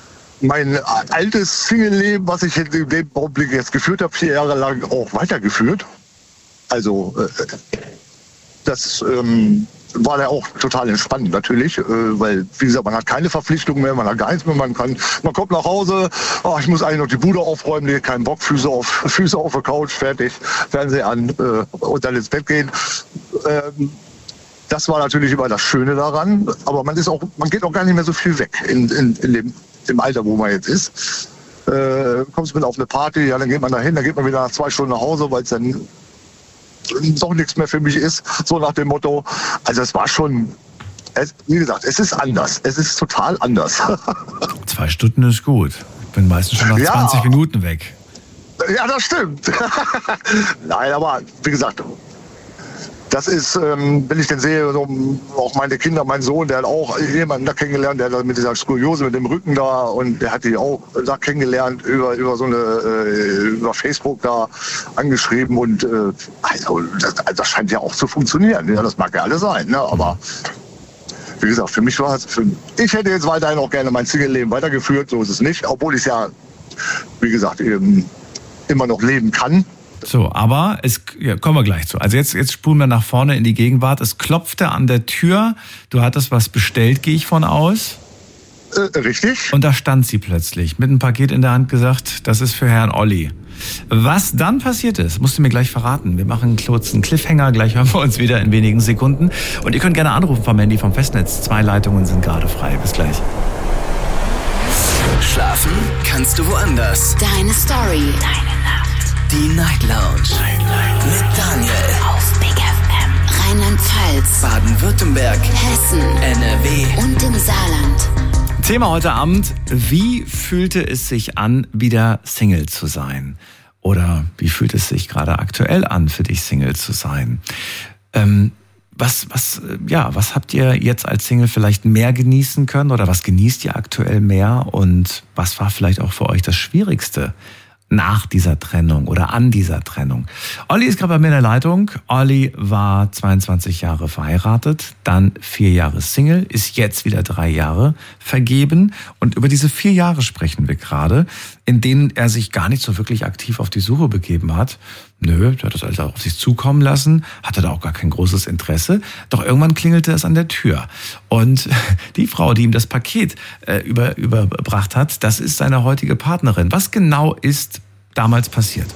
altes Single-Leben, was ich in dem Augenblick jetzt geführt habe, 4 Jahre lang auch weitergeführt. Also das war ja auch total entspannt natürlich, weil, wie gesagt, man hat keine Verpflichtungen mehr, man hat gar nichts mehr, man kommt nach Hause, ich muss eigentlich noch die Bude aufräumen, nee, keinen Bock, Füße auf der Couch, fertig, Fernseher an und dann ins Bett gehen. Das war natürlich immer das Schöne daran, aber man geht auch gar nicht mehr so viel weg in dem Alter, wo man jetzt ist. Kommst mit auf eine Party, ja, dann geht man dahin, dann geht man wieder nach 2 Stunden nach Hause, weil es dann doch nichts mehr für mich ist, so nach dem Motto. Also es war schon, wie gesagt, es ist anders. Es ist total anders. 2 Stunden ist gut. Ich bin meistens schon nach 20 Minuten weg. Ja, das stimmt. Nein, aber wie gesagt, das ist, wenn ich den sehe, so, auch meine Kinder, mein Sohn, der hat auch jemanden da kennengelernt, der hat mit dieser Skoliose, mit dem Rücken da, und der hat die auch da kennengelernt, über Facebook da angeschrieben, und also das scheint ja auch zu funktionieren. Ja, das mag ja alles sein, ne? Aber wie gesagt, für mich war es, ich hätte jetzt weiterhin auch gerne mein Single-Leben weitergeführt, so ist es nicht, obwohl ich es ja, wie gesagt, eben immer noch leben kann. So, aber kommen wir gleich zu. Also jetzt spulen wir nach vorne in die Gegenwart. Es klopfte an der Tür. Du hattest was bestellt, gehe ich von aus. Richtig. Und da stand sie plötzlich mit einem Paket in der Hand, gesagt, das ist für Herrn Olli. Was dann passiert ist, musst du mir gleich verraten. Wir machen einen kurzen Cliffhanger, gleich hören wir uns wieder in wenigen Sekunden. Und ihr könnt gerne anrufen vom Handy, vom Festnetz. 2 Leitungen sind gerade frei. Bis gleich. Schlafen kannst du woanders. Deine Story. Deine Nacht. Die Night Lounge. Mit Daniel. Auf Big FM. Rheinland-Pfalz. Baden-Württemberg. Hessen. NRW. Und im Saarland. Thema heute Abend: Wie fühlte es sich an, wieder Single zu sein? Oder wie fühlt es sich gerade aktuell an, für dich Single zu sein? Was habt ihr jetzt als Single vielleicht mehr genießen können? Oder was genießt ihr aktuell mehr? Und was war vielleicht auch für euch das Schwierigste nach dieser Trennung oder an dieser Trennung? Olli ist gerade bei mir in der Leitung. Olli war 22 Jahre verheiratet, dann 4 Jahre Single, ist jetzt wieder 3 Jahre vergeben. Und über diese 4 Jahre sprechen wir gerade, in denen er sich gar nicht so wirklich aktiv auf die Suche begeben hat. Nö, der hat das also auf sich zukommen lassen, hatte da auch gar kein großes Interesse. Doch irgendwann klingelte es an der Tür. Und die Frau, die ihm das Paket überbracht hat, das ist seine heutige Partnerin. Was genau ist damals passiert?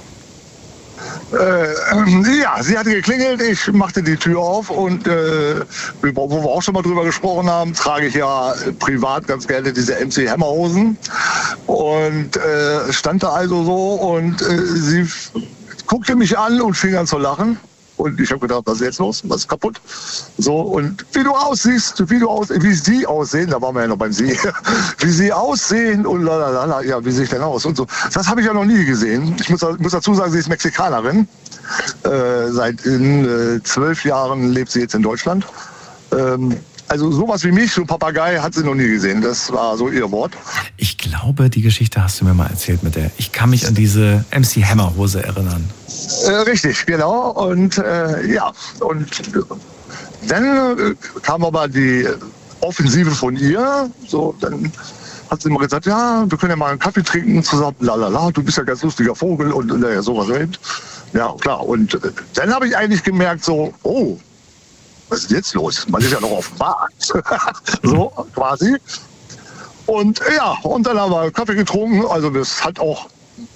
Ja, sie hatte geklingelt, ich machte die Tür auf und wo wir auch schon mal drüber gesprochen haben, trage ich ja privat ganz gerne diese MC Hammer Hosen und stand da also so und sie guckte mich an und fing an zu lachen. Und ich habe gedacht, was ist jetzt los? Was ist kaputt? So, und wie sie aussehen, da waren wir ja noch beim Sie, wie sie aussehen und lalalala, ja, wie sehe ich denn aus? Und so. Das habe ich ja noch nie gesehen. Ich muss dazu sagen, sie ist Mexikanerin. Seit 12 Jahren lebt sie jetzt in Deutschland. Also sowas wie mich, so Papagei, hat sie noch nie gesehen. Das war so ihr Wort. Ich glaube, die Geschichte hast du mir mal erzählt mit der. Ich kann mich an diese MC Hammer Hose erinnern. Richtig, genau. Und und dann kam aber die Offensive von ihr. So, dann hat sie immer gesagt, ja, wir können ja mal einen Kaffee trinken zusammen. Lalala, du bist ja ein ganz lustiger Vogel und sowas. Ja, klar. Und dann habe ich eigentlich gemerkt, so, oh, was ist jetzt los? Man ist ja noch auf dem Markt. So, quasi. Und ja, und dann haben wir Kaffee getrunken. Also das hat auch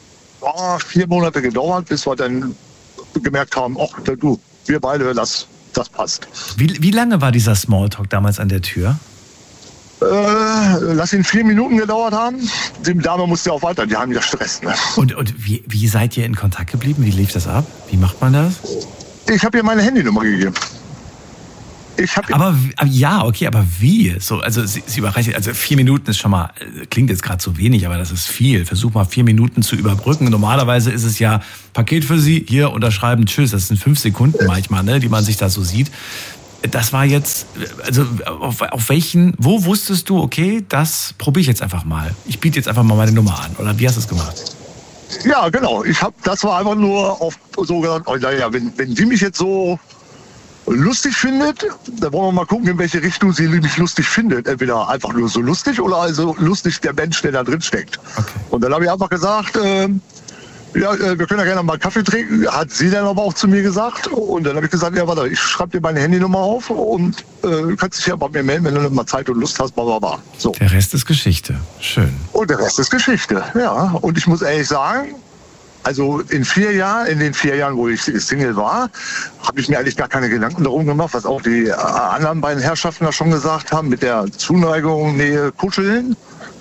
4 Monate gedauert, bis wir dann gemerkt haben, ach du, wir beide, das das passt. Wie lange war dieser Smalltalk damals an der Tür? Lass ihn 4 Minuten gedauert haben. Die Dame musste auch weiter, die haben ja Stress. Ne? Und wie seid ihr in Kontakt geblieben? Wie lief das ab? Wie macht man das? Ich habe ihr meine Handynummer gegeben. Aber wie? So, also sie überreicht, also 4 Minuten ist schon mal, klingt jetzt gerade zu wenig, aber das ist viel. Versuch mal 4 Minuten zu überbrücken. Normalerweise ist es ja Paket für Sie, hier unterschreiben, tschüss. Das sind 5 Sekunden manchmal, ne, die man sich da so sieht. Das war jetzt, also auf welchen, wo wusstest du, okay, das probiere ich jetzt einfach mal. Ich biete jetzt einfach mal meine Nummer an. Oder wie hast du es gemacht? Ja, genau. Das war einfach nur auf so gesagt, oh, naja, wenn die mich jetzt so lustig findet, dann wollen wir mal gucken, in welche Richtung sie mich lustig findet. Entweder einfach nur so lustig oder also lustig der Mensch, der da drin steckt. Okay. Und dann habe ich einfach gesagt, wir können ja gerne mal Kaffee trinken. Hat sie dann aber auch zu mir gesagt. Und dann habe ich gesagt, ja, warte, ich schreibe dir meine Handynummer auf und du kannst dich ja bei mir melden, wenn du mal Zeit und Lust hast, bla. So. Der Rest ist Geschichte. Schön. Und der Rest ist Geschichte, ja. Und ich muss ehrlich sagen, also in den 4 Jahren, wo ich Single war, habe ich mir eigentlich gar keine Gedanken darum gemacht, was auch die anderen beiden Herrschaften da schon gesagt haben, mit der Zuneigung, Nähe, Kuscheln.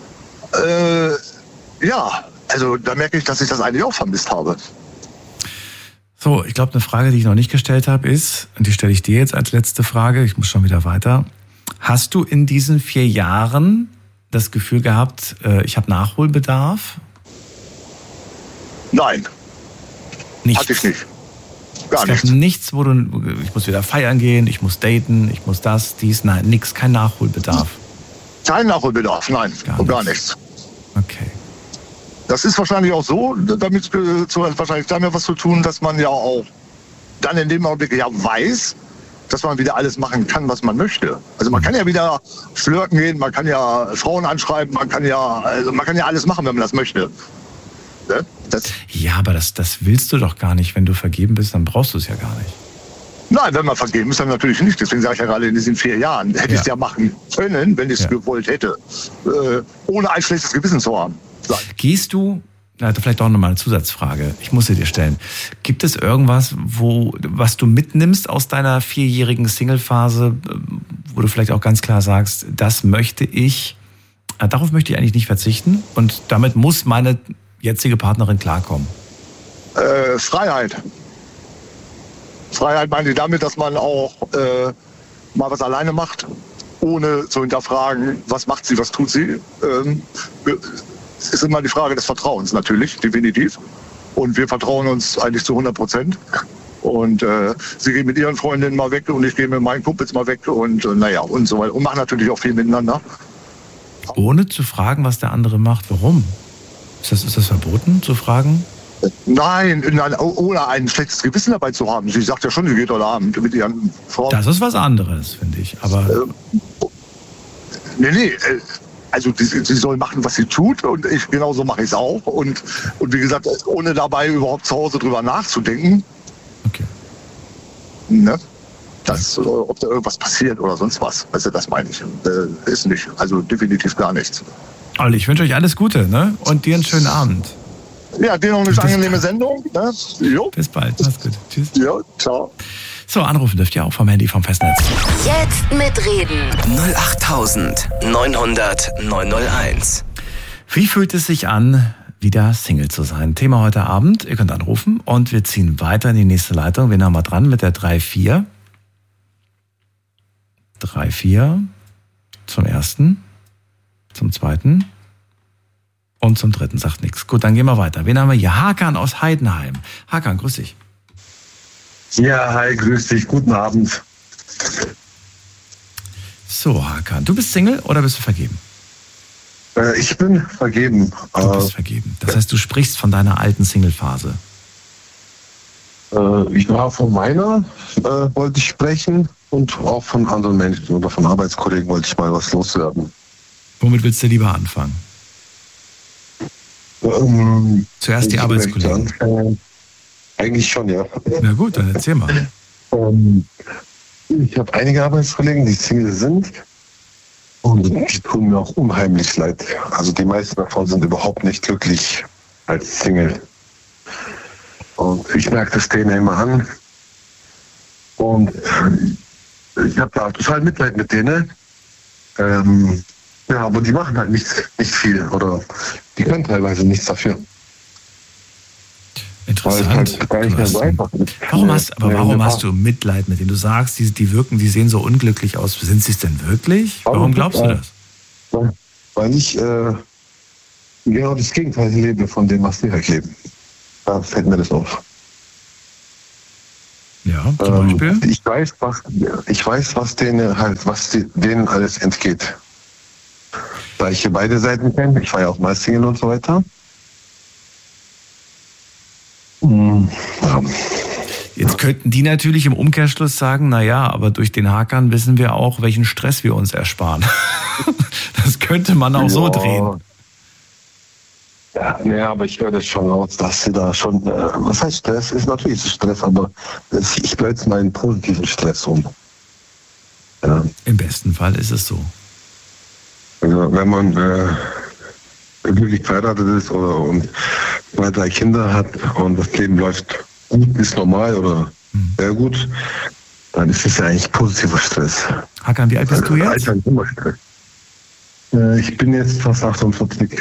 Also da merke ich, dass ich das eigentlich auch vermisst habe. So, ich glaube, eine Frage, die ich noch nicht gestellt habe, ist, und die stelle ich dir jetzt als letzte Frage, ich muss schon wieder weiter. Hast du in diesen 4 Jahren das Gefühl gehabt, ich habe Nachholbedarf? Nein. Nichts. Hatte ich nicht. Gar nichts. Nichts, wo ich muss wieder feiern gehen, ich muss daten, ich muss das, dies, nein, nichts, kein Nachholbedarf. Kein Nachholbedarf, nein, gar nichts. Okay. Das ist wahrscheinlich auch so, damit wahrscheinlich damit was zu tun, dass man ja auch dann in dem Augenblick ja weiß, dass man wieder alles machen kann, was man möchte. Also man kann ja wieder flirten gehen, man kann ja Frauen anschreiben, man kann ja alles machen, wenn man das möchte. Ne? Ja, aber das willst du doch gar nicht. Wenn du vergeben bist, dann brauchst du es ja gar nicht. Nein, wenn man vergeben ist, dann natürlich nicht. Deswegen sage ich ja gerade, in diesen 4 Jahren hätte ich es ja machen können, wenn ich es gewollt hätte. Ohne ein schlechtes Gewissen zu haben. Gehst du, vielleicht auch nochmal eine Zusatzfrage, ich muss sie dir stellen. Gibt es irgendwas, was du mitnimmst aus deiner 4-jährigen Single-Phase, wo du vielleicht auch ganz klar sagst, darauf möchte ich eigentlich nicht verzichten und damit muss meine jetzige Partnerin klarkommen? Freiheit. Freiheit meine ich damit, dass man auch mal was alleine macht, ohne zu hinterfragen, was macht sie, was tut sie. Es ist immer die Frage des Vertrauens natürlich, definitiv. Und wir vertrauen uns eigentlich zu 100%. Und sie gehen mit ihren Freundinnen mal weg und ich gehe mit meinen Kumpels mal weg und und so weiter. Und machen natürlich auch viel miteinander. Ohne zu fragen, was der andere macht, warum? Ist das verboten, zu fragen? Nein, ohne ein schlechtes Gewissen dabei zu haben. Sie sagt ja schon, sie geht heute Abend mit ihren Frauen. Das ist was anderes, finde ich. Aber Also sie soll machen, was sie tut und genauso mache ich es auch. Und wie gesagt, ohne dabei überhaupt zu Hause drüber nachzudenken. Okay. Ne? Ob da irgendwas passiert oder sonst was. Also das meine ich. Ist nicht. Also definitiv gar nichts. Olli, ich wünsche euch alles Gute, ne? Und dir einen schönen Abend. Ja, dir noch eine angenehme Sendung. Ne? Jo. Bis bald. Mach's gut. Tschüss. Ja, ciao. So, anrufen dürft ihr auch vom Handy vom Festnetz. Jetzt mitreden. 08900 901. Wie fühlt es sich an, wieder Single zu sein? Thema heute Abend. Ihr könnt anrufen und wir ziehen weiter in die nächste Leitung. Wen haben wir dran mit der 34? 34 zum ersten, zum zweiten und zum dritten. Sagt nichts. Gut, dann gehen wir weiter. Wen haben wir hier? Hakan aus Heidenheim. Hakan, grüß dich. Ja, hi, grüß dich, guten Abend. So, Hakan, du bist Single oder bist du vergeben? Ich bin vergeben. Du bist vergeben. Das heißt, du sprichst von deiner alten Single-Phase. Ich war von meiner, wollte ich sprechen und auch von anderen Menschen oder von Arbeitskollegen wollte ich mal was loswerden. Womit willst du lieber anfangen? Zuerst die Arbeitskollegen. Eigentlich schon, ja. Na gut, dann erzähl mal. Ich habe einige Arbeitskollegen, die Single sind und die tun mir auch unheimlich leid. Also die meisten davon sind überhaupt nicht glücklich als Single. Und ich merke das denen immer an. Und ich habe da total Mitleid mit denen. Ja, aber die machen halt nicht viel oder die können teilweise nichts dafür. Interessant. Weil es halt gar nicht mehr so einfach ist. Warum hast du Mitleid mit denen? Du sagst, die sehen so unglücklich aus. Sind sie es denn wirklich? Warum glaubst du das? Weil ich genau das Gegenteil lebe von dem, was die halt leben. Da fällt mir das auf. Ja, zum Beispiel? Ich weiß, was denen alles entgeht. Da ich hier beide Seiten kenne, ich war ja auch mal Single und so weiter. Ja. Jetzt könnten die natürlich im Umkehrschluss sagen, naja, aber durch den Hackern wissen wir auch, welchen Stress wir uns ersparen. Das könnte man auch so drehen. Ja, nee, aber ich höre das schon raus, dass sie da schon, was heißt Stress? Ist natürlich Stress, aber ich höre jetzt mal einen positiven Stress um. Ja. Im besten Fall ist es so. Also, wenn man glücklich verheiratet ist und 2, 3 Kinder hat und das Leben läuft gut, ist normal oder sehr gut, dann ist es ja eigentlich positiver Stress. Hakan, wie alt bist du jetzt? Ist immer Stress. Ich bin jetzt fast 48.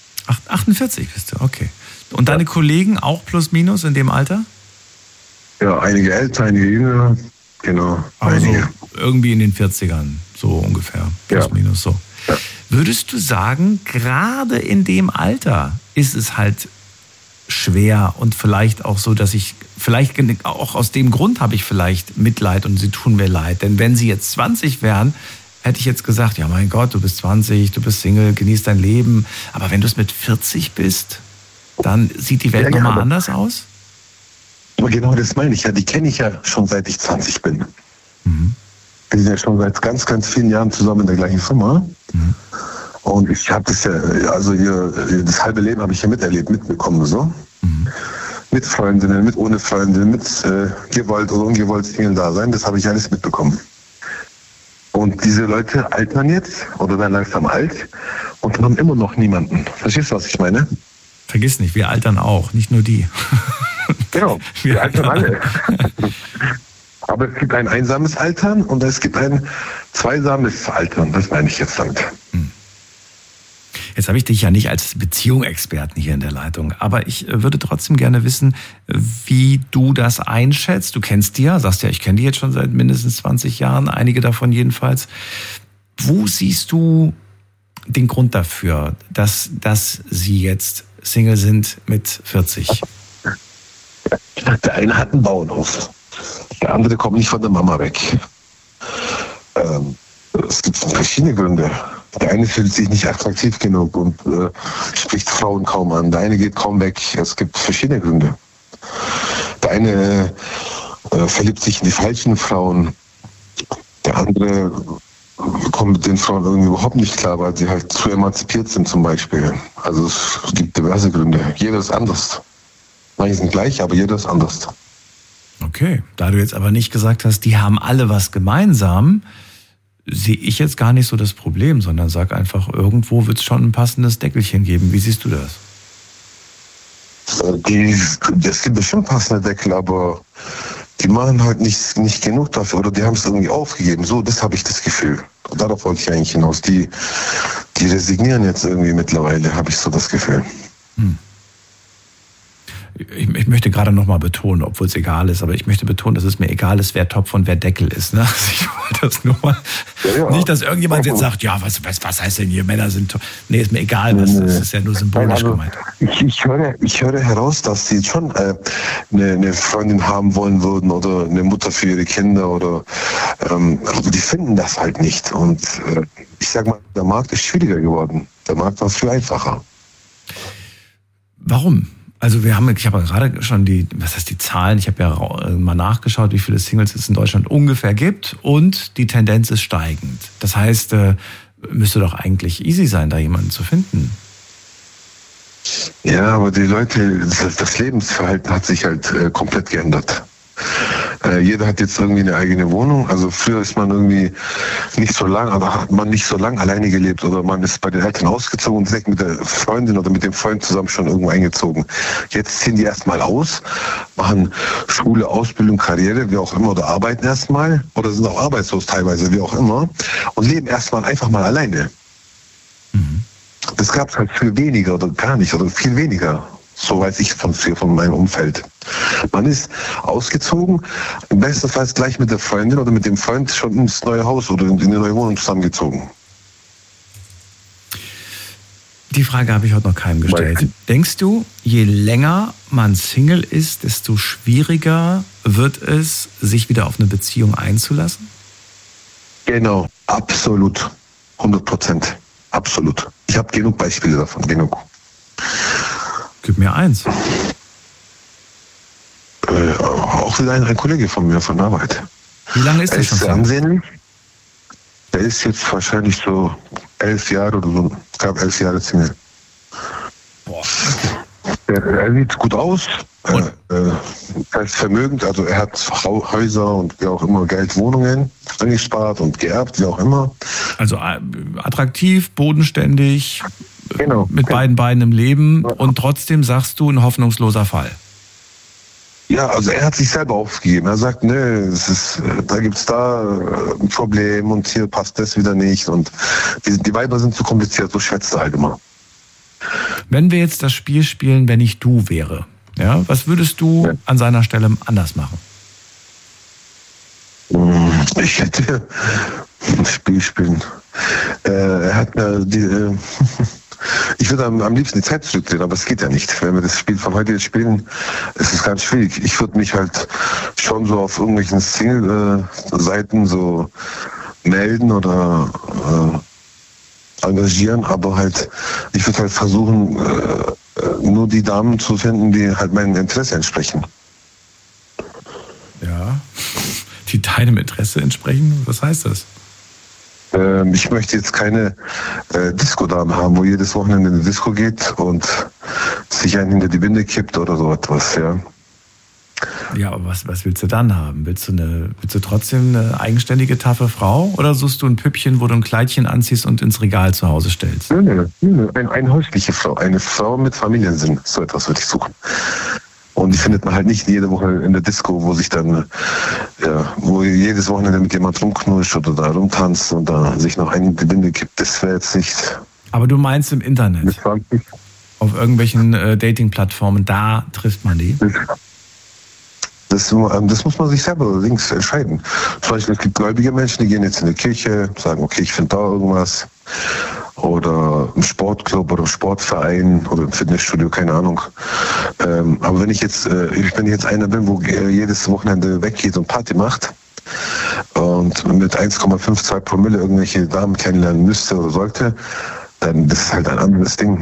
48 bist du, okay. Und deine Kollegen auch plus minus in dem Alter? Ja, einige älter, einige jünger, genau. Also einige. Irgendwie in den 40ern, so ungefähr, plus minus so. Ja. Würdest du sagen, gerade in dem Alter ist es halt schwer und vielleicht auch so, dass vielleicht auch aus dem Grund habe ich vielleicht Mitleid und sie tun mir leid. Denn wenn sie jetzt 20 wären, hätte ich jetzt gesagt, ja mein Gott, du bist 20, du bist Single, genieß dein Leben. Aber wenn du es mit 40 bist, dann sieht die Welt nochmal anders aus? Aber genau das meine ich ja. Die kenne ich ja schon seit ich 20 bin. Mhm. Wir sind ja schon seit ganz, ganz vielen Jahren zusammen in der gleichen Firma. Mhm. Und ich habe das ja, also das halbe Leben habe ich ja miterlebt, mitbekommen so. Mhm. Mit Freundinnen, mit ohne Freundinnen, mit gewollt oder ungewollt Single-Dasein, das habe ich alles mitbekommen. Und diese Leute altern jetzt oder werden langsam alt und haben immer noch niemanden. Verstehst du, was ich meine? Vergiss nicht, wir altern auch, nicht nur die. Genau, wir altern alle. Aber es gibt ein einsames Altern und es gibt ein zweisames Altern. Das meine ich jetzt damit. Jetzt habe ich dich ja nicht als Beziehungsexperten hier in der Leitung, aber ich würde trotzdem gerne wissen, wie du das einschätzt. Du kennst die ja, sagst ja, ich kenne die jetzt schon seit mindestens 20 Jahren, einige davon jedenfalls. Wo siehst du den Grund dafür, dass sie jetzt Single sind mit 40? Der eine hat einen Bauernhof, der andere kommt nicht von der Mama weg. Es gibt verschiedene Gründe. Der eine fühlt sich nicht attraktiv genug und spricht Frauen kaum an. Der eine geht kaum weg. Es gibt verschiedene Gründe. Der eine verliebt sich in die falschen Frauen. Der andere kommt mit den Frauen irgendwie überhaupt nicht klar, weil sie halt zu emanzipiert sind zum Beispiel. Also es gibt diverse Gründe. Jeder ist anders. Manche sind gleich, aber jeder ist anders. Okay, da du jetzt aber nicht gesagt hast, die haben alle was gemeinsam, sehe ich jetzt gar nicht so das Problem, sondern sag einfach, irgendwo wird es schon ein passendes Deckelchen geben. Wie siehst du das? Es gibt bestimmt passende Deckel, aber die machen halt nicht genug dafür oder die haben es irgendwie aufgegeben. So, das habe ich das Gefühl. Und darauf wollte ich eigentlich hinaus. Die resignieren jetzt irgendwie mittlerweile, habe ich so das Gefühl. Ich möchte gerade nochmal betonen, obwohl es egal ist, aber ich möchte betonen, dass es mir egal ist, wer Topf und wer Deckel ist. Ne? Also ich wollte das nur mal. Ja. Nicht, dass irgendjemand jetzt sagt, ja, was heißt denn hier, Männer sind Topf. Nee, ist mir egal, das ist ja nur symbolisch gemeint. Ich höre heraus, dass sie schon eine Freundin haben wollen würden oder eine Mutter für ihre Kinder aber die finden das halt nicht. Und ich sag mal, der Markt ist schwieriger geworden. Der Markt war viel einfacher. Warum? Also ich habe gerade schon die Zahlen, ich habe ja mal nachgeschaut, wie viele Singles es in Deutschland ungefähr gibt und die Tendenz ist steigend. Das heißt, müsste doch eigentlich easy sein, da jemanden zu finden. Ja, aber die Leute, das Lebensverhalten hat sich halt komplett geändert. Jeder hat jetzt irgendwie eine eigene Wohnung. Also früher ist man irgendwie nicht so lang, aber hat man nicht so lang alleine gelebt oder man ist bei den Eltern ausgezogen und direkt mit der Freundin oder mit dem Freund zusammen schon irgendwo eingezogen. Jetzt ziehen die erstmal aus, machen Schule, Ausbildung, Karriere, wie auch immer, oder arbeiten erstmal oder sind auch arbeitslos teilweise, wie auch immer, und leben erstmal einfach mal alleine. Das gab es halt viel weniger oder gar nicht oder viel weniger. So weiß ich von meinem Umfeld. Man ist ausgezogen, im besten Fall gleich mit der Freundin oder mit dem Freund schon ins neue Haus oder in eine neue Wohnung zusammengezogen. Die Frage habe ich heute noch keinem gestellt. Denkst du, je länger man Single ist, desto schwieriger wird es, sich wieder auf eine Beziehung einzulassen? Genau, absolut. 100%. Absolut. Ich habe genug Beispiele davon, genug. Gib mir eins. Auch wieder ein Kollege von mir von der Arbeit. Wie lange ist der schon sehr ansehnlich. Der ist jetzt wahrscheinlich so 11 Jahre oder so. Es gab 11 Jahre Single. Boah. Er sieht gut aus. Er ist vermögend, also er hat Häuser und wie auch immer Geld, Wohnungen angespart und geerbt, wie auch immer. Also attraktiv, bodenständig, genau, mit beiden Beinen im Leben und trotzdem sagst du ein hoffnungsloser Fall. Ja, also er hat sich selber aufgegeben. Er sagt, nö, da gibt's ein Problem und hier passt das wieder nicht und die Weiber sind zu kompliziert, so schwätzt er halt immer. Wenn wir jetzt das Spiel spielen, wenn ich du wäre, ja, was würdest du an seiner Stelle anders machen? Ich hätte ein Spiel spielen. Er hat mir ich würde am liebsten die Zeit zurückdrehen, aber es geht ja nicht. Wenn wir das Spiel von heute jetzt spielen, ist es ganz schwierig. Ich würde mich halt schon so auf irgendwelchen Single-Seiten so melden oder engagieren, aber halt, ich würde halt versuchen, nur die Damen zu finden, die halt meinem Interesse entsprechen. Ja, die deinem Interesse entsprechen? Was heißt das? Ich möchte jetzt keine Disco-Dame haben, wo jedes Wochenende in die Disco geht und sich einen hinter die Winde kippt oder so etwas, ja. Ja, aber was willst du dann haben? Willst du trotzdem eine eigenständige, taffe Frau oder suchst du ein Püppchen, wo du ein Kleidchen anziehst und ins Regal zu Hause stellst? Nö. Eine häusliche Frau, eine Frau mit Familiensinn, so etwas würde ich suchen. Und die findet man halt nicht jede Woche in der Disco, wo sich dann, wo jedes Wochenende mit jemand rumknutscht oder da rumtanzt und da sich noch einen in die Binde gibt. Das wäre jetzt nicht. Aber du meinst im Internet? Auf irgendwelchen Dating-Plattformen, da trifft man die? Das muss man sich selber allerdings entscheiden. Zum Beispiel, es gibt gläubige Menschen, die gehen jetzt in die Kirche, sagen, okay, ich finde da irgendwas. Oder im Sportclub oder im Sportverein oder im Fitnessstudio, keine Ahnung. Aber wenn ich jetzt einer bin, wo jedes Wochenende weggeht und Party macht und mit 1,52 Promille irgendwelche Damen kennenlernen müsste oder sollte, dann das ist halt ein anderes Ding.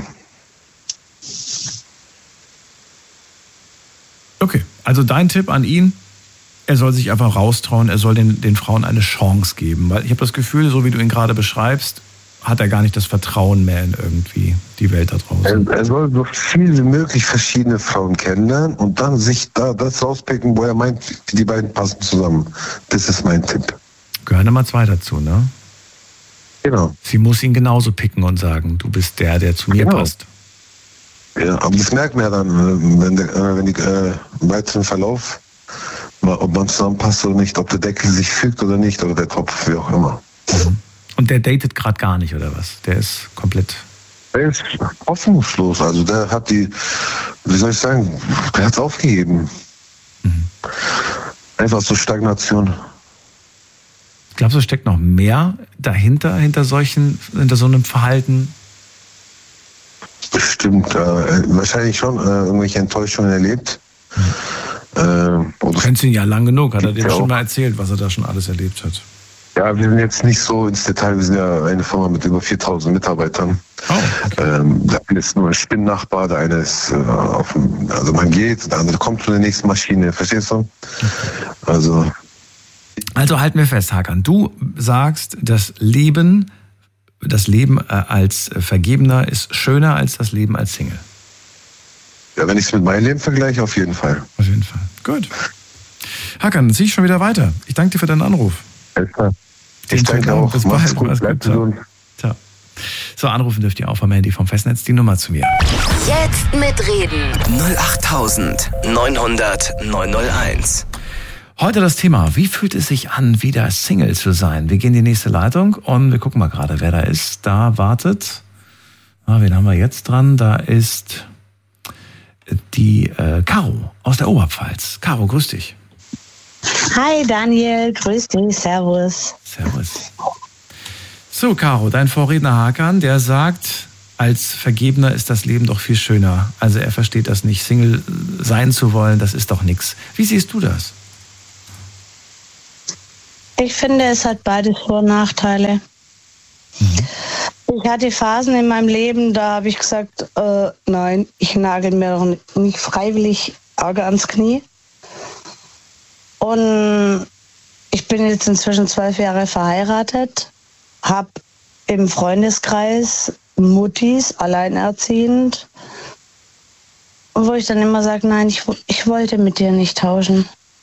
Okay, also dein Tipp an ihn, er soll sich einfach raustrauen, er soll den Frauen eine Chance geben. Weil ich habe das Gefühl, so wie du ihn gerade beschreibst, hat er gar nicht das Vertrauen mehr in irgendwie die Welt da draußen. Er soll so viel wie möglich verschiedene Frauen kennenlernen und dann sich da das rauspicken, wo er meint, die beiden passen zusammen. Das ist mein Tipp. Gehören immer zwei dazu, ne? Genau. Sie muss ihn genauso picken und sagen, du bist der zu mir passt. Ja, aber das merkt man ja dann, wenn die im weiteren Verlauf, ob man zusammenpasst oder nicht, ob der Deckel sich fügt oder nicht, oder der Topf, wie auch immer. Und der datet gerade gar nicht, oder was? Der ist komplett... Der ist hoffnungslos, also der hat der hat es aufgegeben. Einfach so Stagnation. Glaubst du, steckt noch mehr dahinter, hinter so einem Verhalten? Bestimmt, wahrscheinlich schon irgendwelche Enttäuschungen erlebt. Du kennst ihn ja lang genug, hat er dir schon mal erzählt, was er da schon alles erlebt hat. Ja, wir sind jetzt nicht so ins Detail, wir sind ja eine Firma mit über 4.000 Mitarbeitern. Oh, okay. Der eine ist nur ein Spinnnachbar, der eine ist also man geht, der andere kommt zu der nächsten Maschine, verstehst du? Also halten wir fest, Hakan, du sagst, das Leben als Vergebener ist schöner als das Leben als Single. Ja, wenn ich es mit meinem Leben vergleiche, auf jeden Fall. Auf jeden Fall. Gut. Hakan, dann ziehe ich schon wieder weiter. Ich danke dir für deinen Anruf. Alles klar. Ich danke auch. Bis bald. Gut, bleibt gesund. Ciao. So, anrufen dürft ihr auch vom Handy vom Festnetz die Nummer zu mir. Jetzt mitreden. 08900 901. Heute das Thema, wie fühlt es sich an, wieder Single zu sein? Wir gehen in die nächste Leitung und wir gucken mal gerade, wer da ist. Da wartet, wen haben wir jetzt dran? Da ist die Caro aus der Oberpfalz. Caro, grüß dich. Hi Daniel, grüß dich, servus. Servus. So, Caro, dein Vorredner Hakan, der sagt, als Vergebener ist das Leben doch viel schöner. Also er versteht das nicht, Single sein zu wollen, das ist doch nichts. Wie siehst du das? Ich finde, es hat beides Vor- und Nachteile. Ich hatte Phasen in meinem Leben, da habe ich gesagt, nein, ich nagel mir doch nicht freiwillig Auge ans Knie. Und ich bin jetzt inzwischen 12 Jahre verheiratet, habe im Freundeskreis Muttis, alleinerziehend, wo ich dann immer sage, nein, ich wollte mit dir nicht tauschen.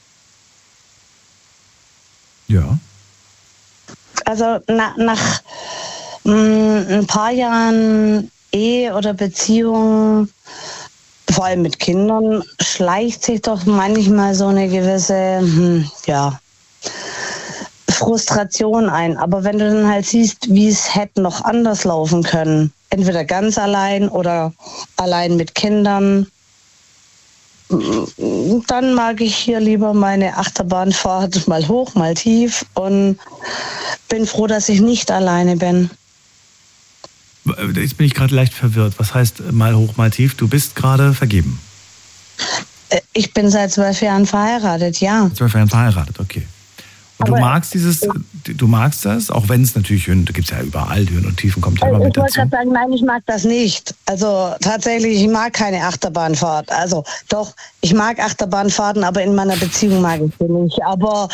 Ja. Also nach ein paar Jahren Ehe oder Beziehung, vor allem mit Kindern, schleicht sich doch manchmal so eine gewisse, Frustration ein. Aber wenn du dann halt siehst, wie es hätte noch anders laufen können, entweder ganz allein oder allein mit Kindern, dann mag ich hier lieber meine Achterbahnfahrt mal hoch, mal tief und bin froh, dass ich nicht alleine bin. Jetzt bin ich gerade leicht verwirrt. Was heißt mal hoch, mal tief? Du bist gerade vergeben? Ich bin seit 12 Jahren verheiratet, ja. 12 Jahren verheiratet, okay. Und du magst das, auch wenn es natürlich, da gibt es ja überall Höhen und Tiefen, kommt ja immer mit dazu. Ich wollte gerade sagen, nein, ich mag das nicht. Also tatsächlich, ich mag keine Achterbahnfahrt. Also doch, ich mag Achterbahnfahrten, aber in meiner Beziehung mag ich sie nicht. Aber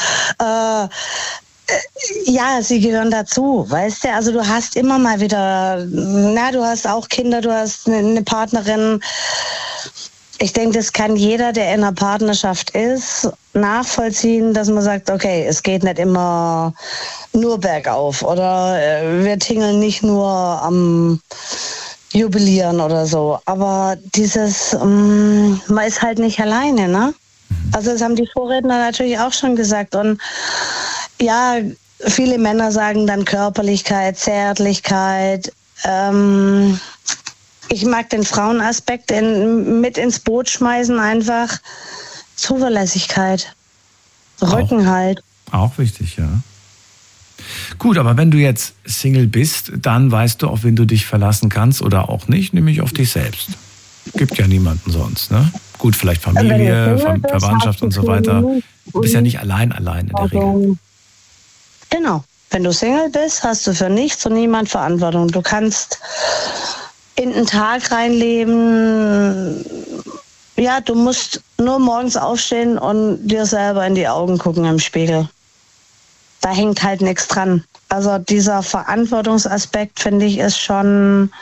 ja, sie gehören dazu, weißt du? Also du hast immer mal wieder, du hast auch Kinder, du hast eine Partnerin. Ich denke, das kann jeder, der in einer Partnerschaft ist, nachvollziehen, dass man sagt, okay, es geht nicht immer nur bergauf oder wir tingeln nicht nur am Jubilieren oder so. Aber man ist halt nicht alleine, ne? Also das haben die Vorredner natürlich auch schon gesagt. Und ja, viele Männer sagen dann Körperlichkeit, Zärtlichkeit, ich mag den Frauenaspekt mit ins Boot schmeißen, einfach Zuverlässigkeit, Rückenhalt. Auch wichtig, ja. Gut, aber wenn du jetzt Single bist, dann weißt du, auf wen du dich verlassen kannst oder auch nicht, nämlich auf dich selbst. Gibt ja niemanden sonst, ne? Gut, vielleicht Familie, Verwandtschaft und so weiter. Du bist ja nicht allein in der Regel. Genau. Wenn du Single bist, hast du für nichts und niemand Verantwortung. Du kannst in den Tag reinleben. Ja, du musst nur morgens aufstehen und dir selber in die Augen gucken im Spiegel. Da hängt halt nichts dran. Also dieser Verantwortungsaspekt, finde ich, ist schon,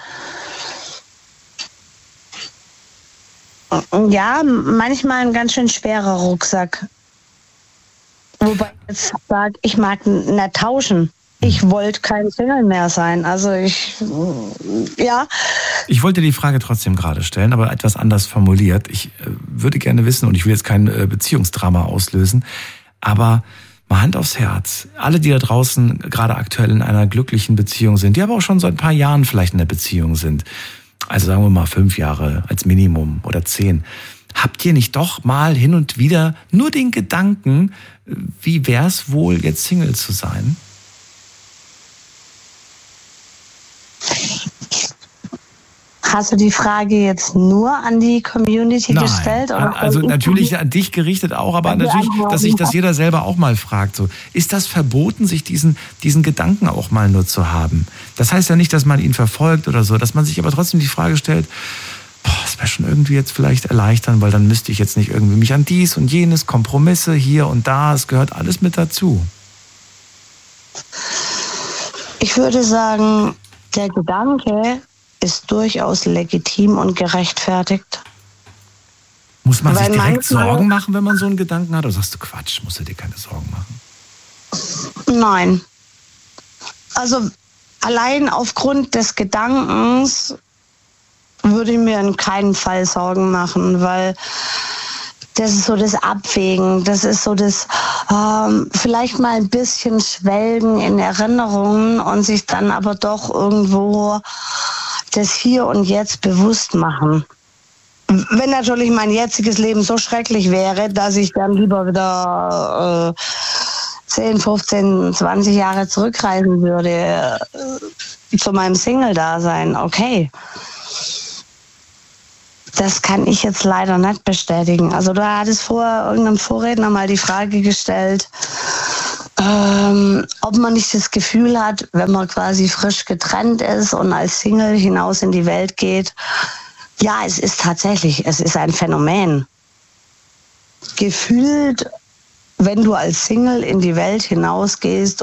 ja, manchmal ein ganz schön schwerer Rucksack. Wobei ich jetzt sage, ich mag nicht tauschen. Ich wollte kein Single mehr sein. Also ja. Ich wollte die Frage trotzdem gerade stellen, aber etwas anders formuliert. Ich würde gerne wissen, und ich will jetzt kein Beziehungsdrama auslösen, aber mal Hand aufs Herz. Alle, die da draußen gerade aktuell in einer glücklichen Beziehung sind, die aber auch schon seit ein paar Jahren vielleicht in der Beziehung sind, also sagen wir mal 5 Jahre als Minimum oder 10, habt ihr nicht doch mal hin und wieder nur den Gedanken, wie wär's wohl, jetzt Single zu sein? Hast du die Frage jetzt nur an die Community gestellt? Oder also natürlich an dich gerichtet auch, aber natürlich, dass sich das jeder selber auch mal fragt. So, ist das verboten, sich diesen Gedanken auch mal nur zu haben? Das heißt ja nicht, dass man ihn verfolgt oder so, dass man sich aber trotzdem die Frage stellt, das wäre schon irgendwie jetzt vielleicht erleichtern, weil dann müsste ich jetzt nicht irgendwie mich an dies und jenes, Kompromisse hier und da, es gehört alles mit dazu. Ich würde sagen, der Gedanke ist durchaus legitim und gerechtfertigt. Muss man sich Weil direkt manchmal- Sorgen machen, wenn man so einen Gedanken hat? Oder sagst du, Quatsch, musst du dir keine Sorgen machen? Nein. Also allein aufgrund des Gedankens würde ich mir in keinem Fall Sorgen machen, weil das ist so das Abwägen, das ist so das vielleicht mal ein bisschen schwelgen in Erinnerungen und sich dann aber doch irgendwo das Hier und Jetzt bewusst machen. Wenn natürlich mein jetziges Leben so schrecklich wäre, dass ich dann lieber wieder 10, 15, 20 Jahre zurückreisen würde zu meinem Single-Dasein, okay. Das kann ich jetzt leider nicht bestätigen. Also du hattest vorher irgendeinem Vorredner mal die Frage gestellt, ob man nicht das Gefühl hat, wenn man quasi frisch getrennt ist und als Single hinaus in die Welt geht. Ja, es ist tatsächlich, es ist ein Phänomen. Gefühlt, wenn du als Single in die Welt hinausgehst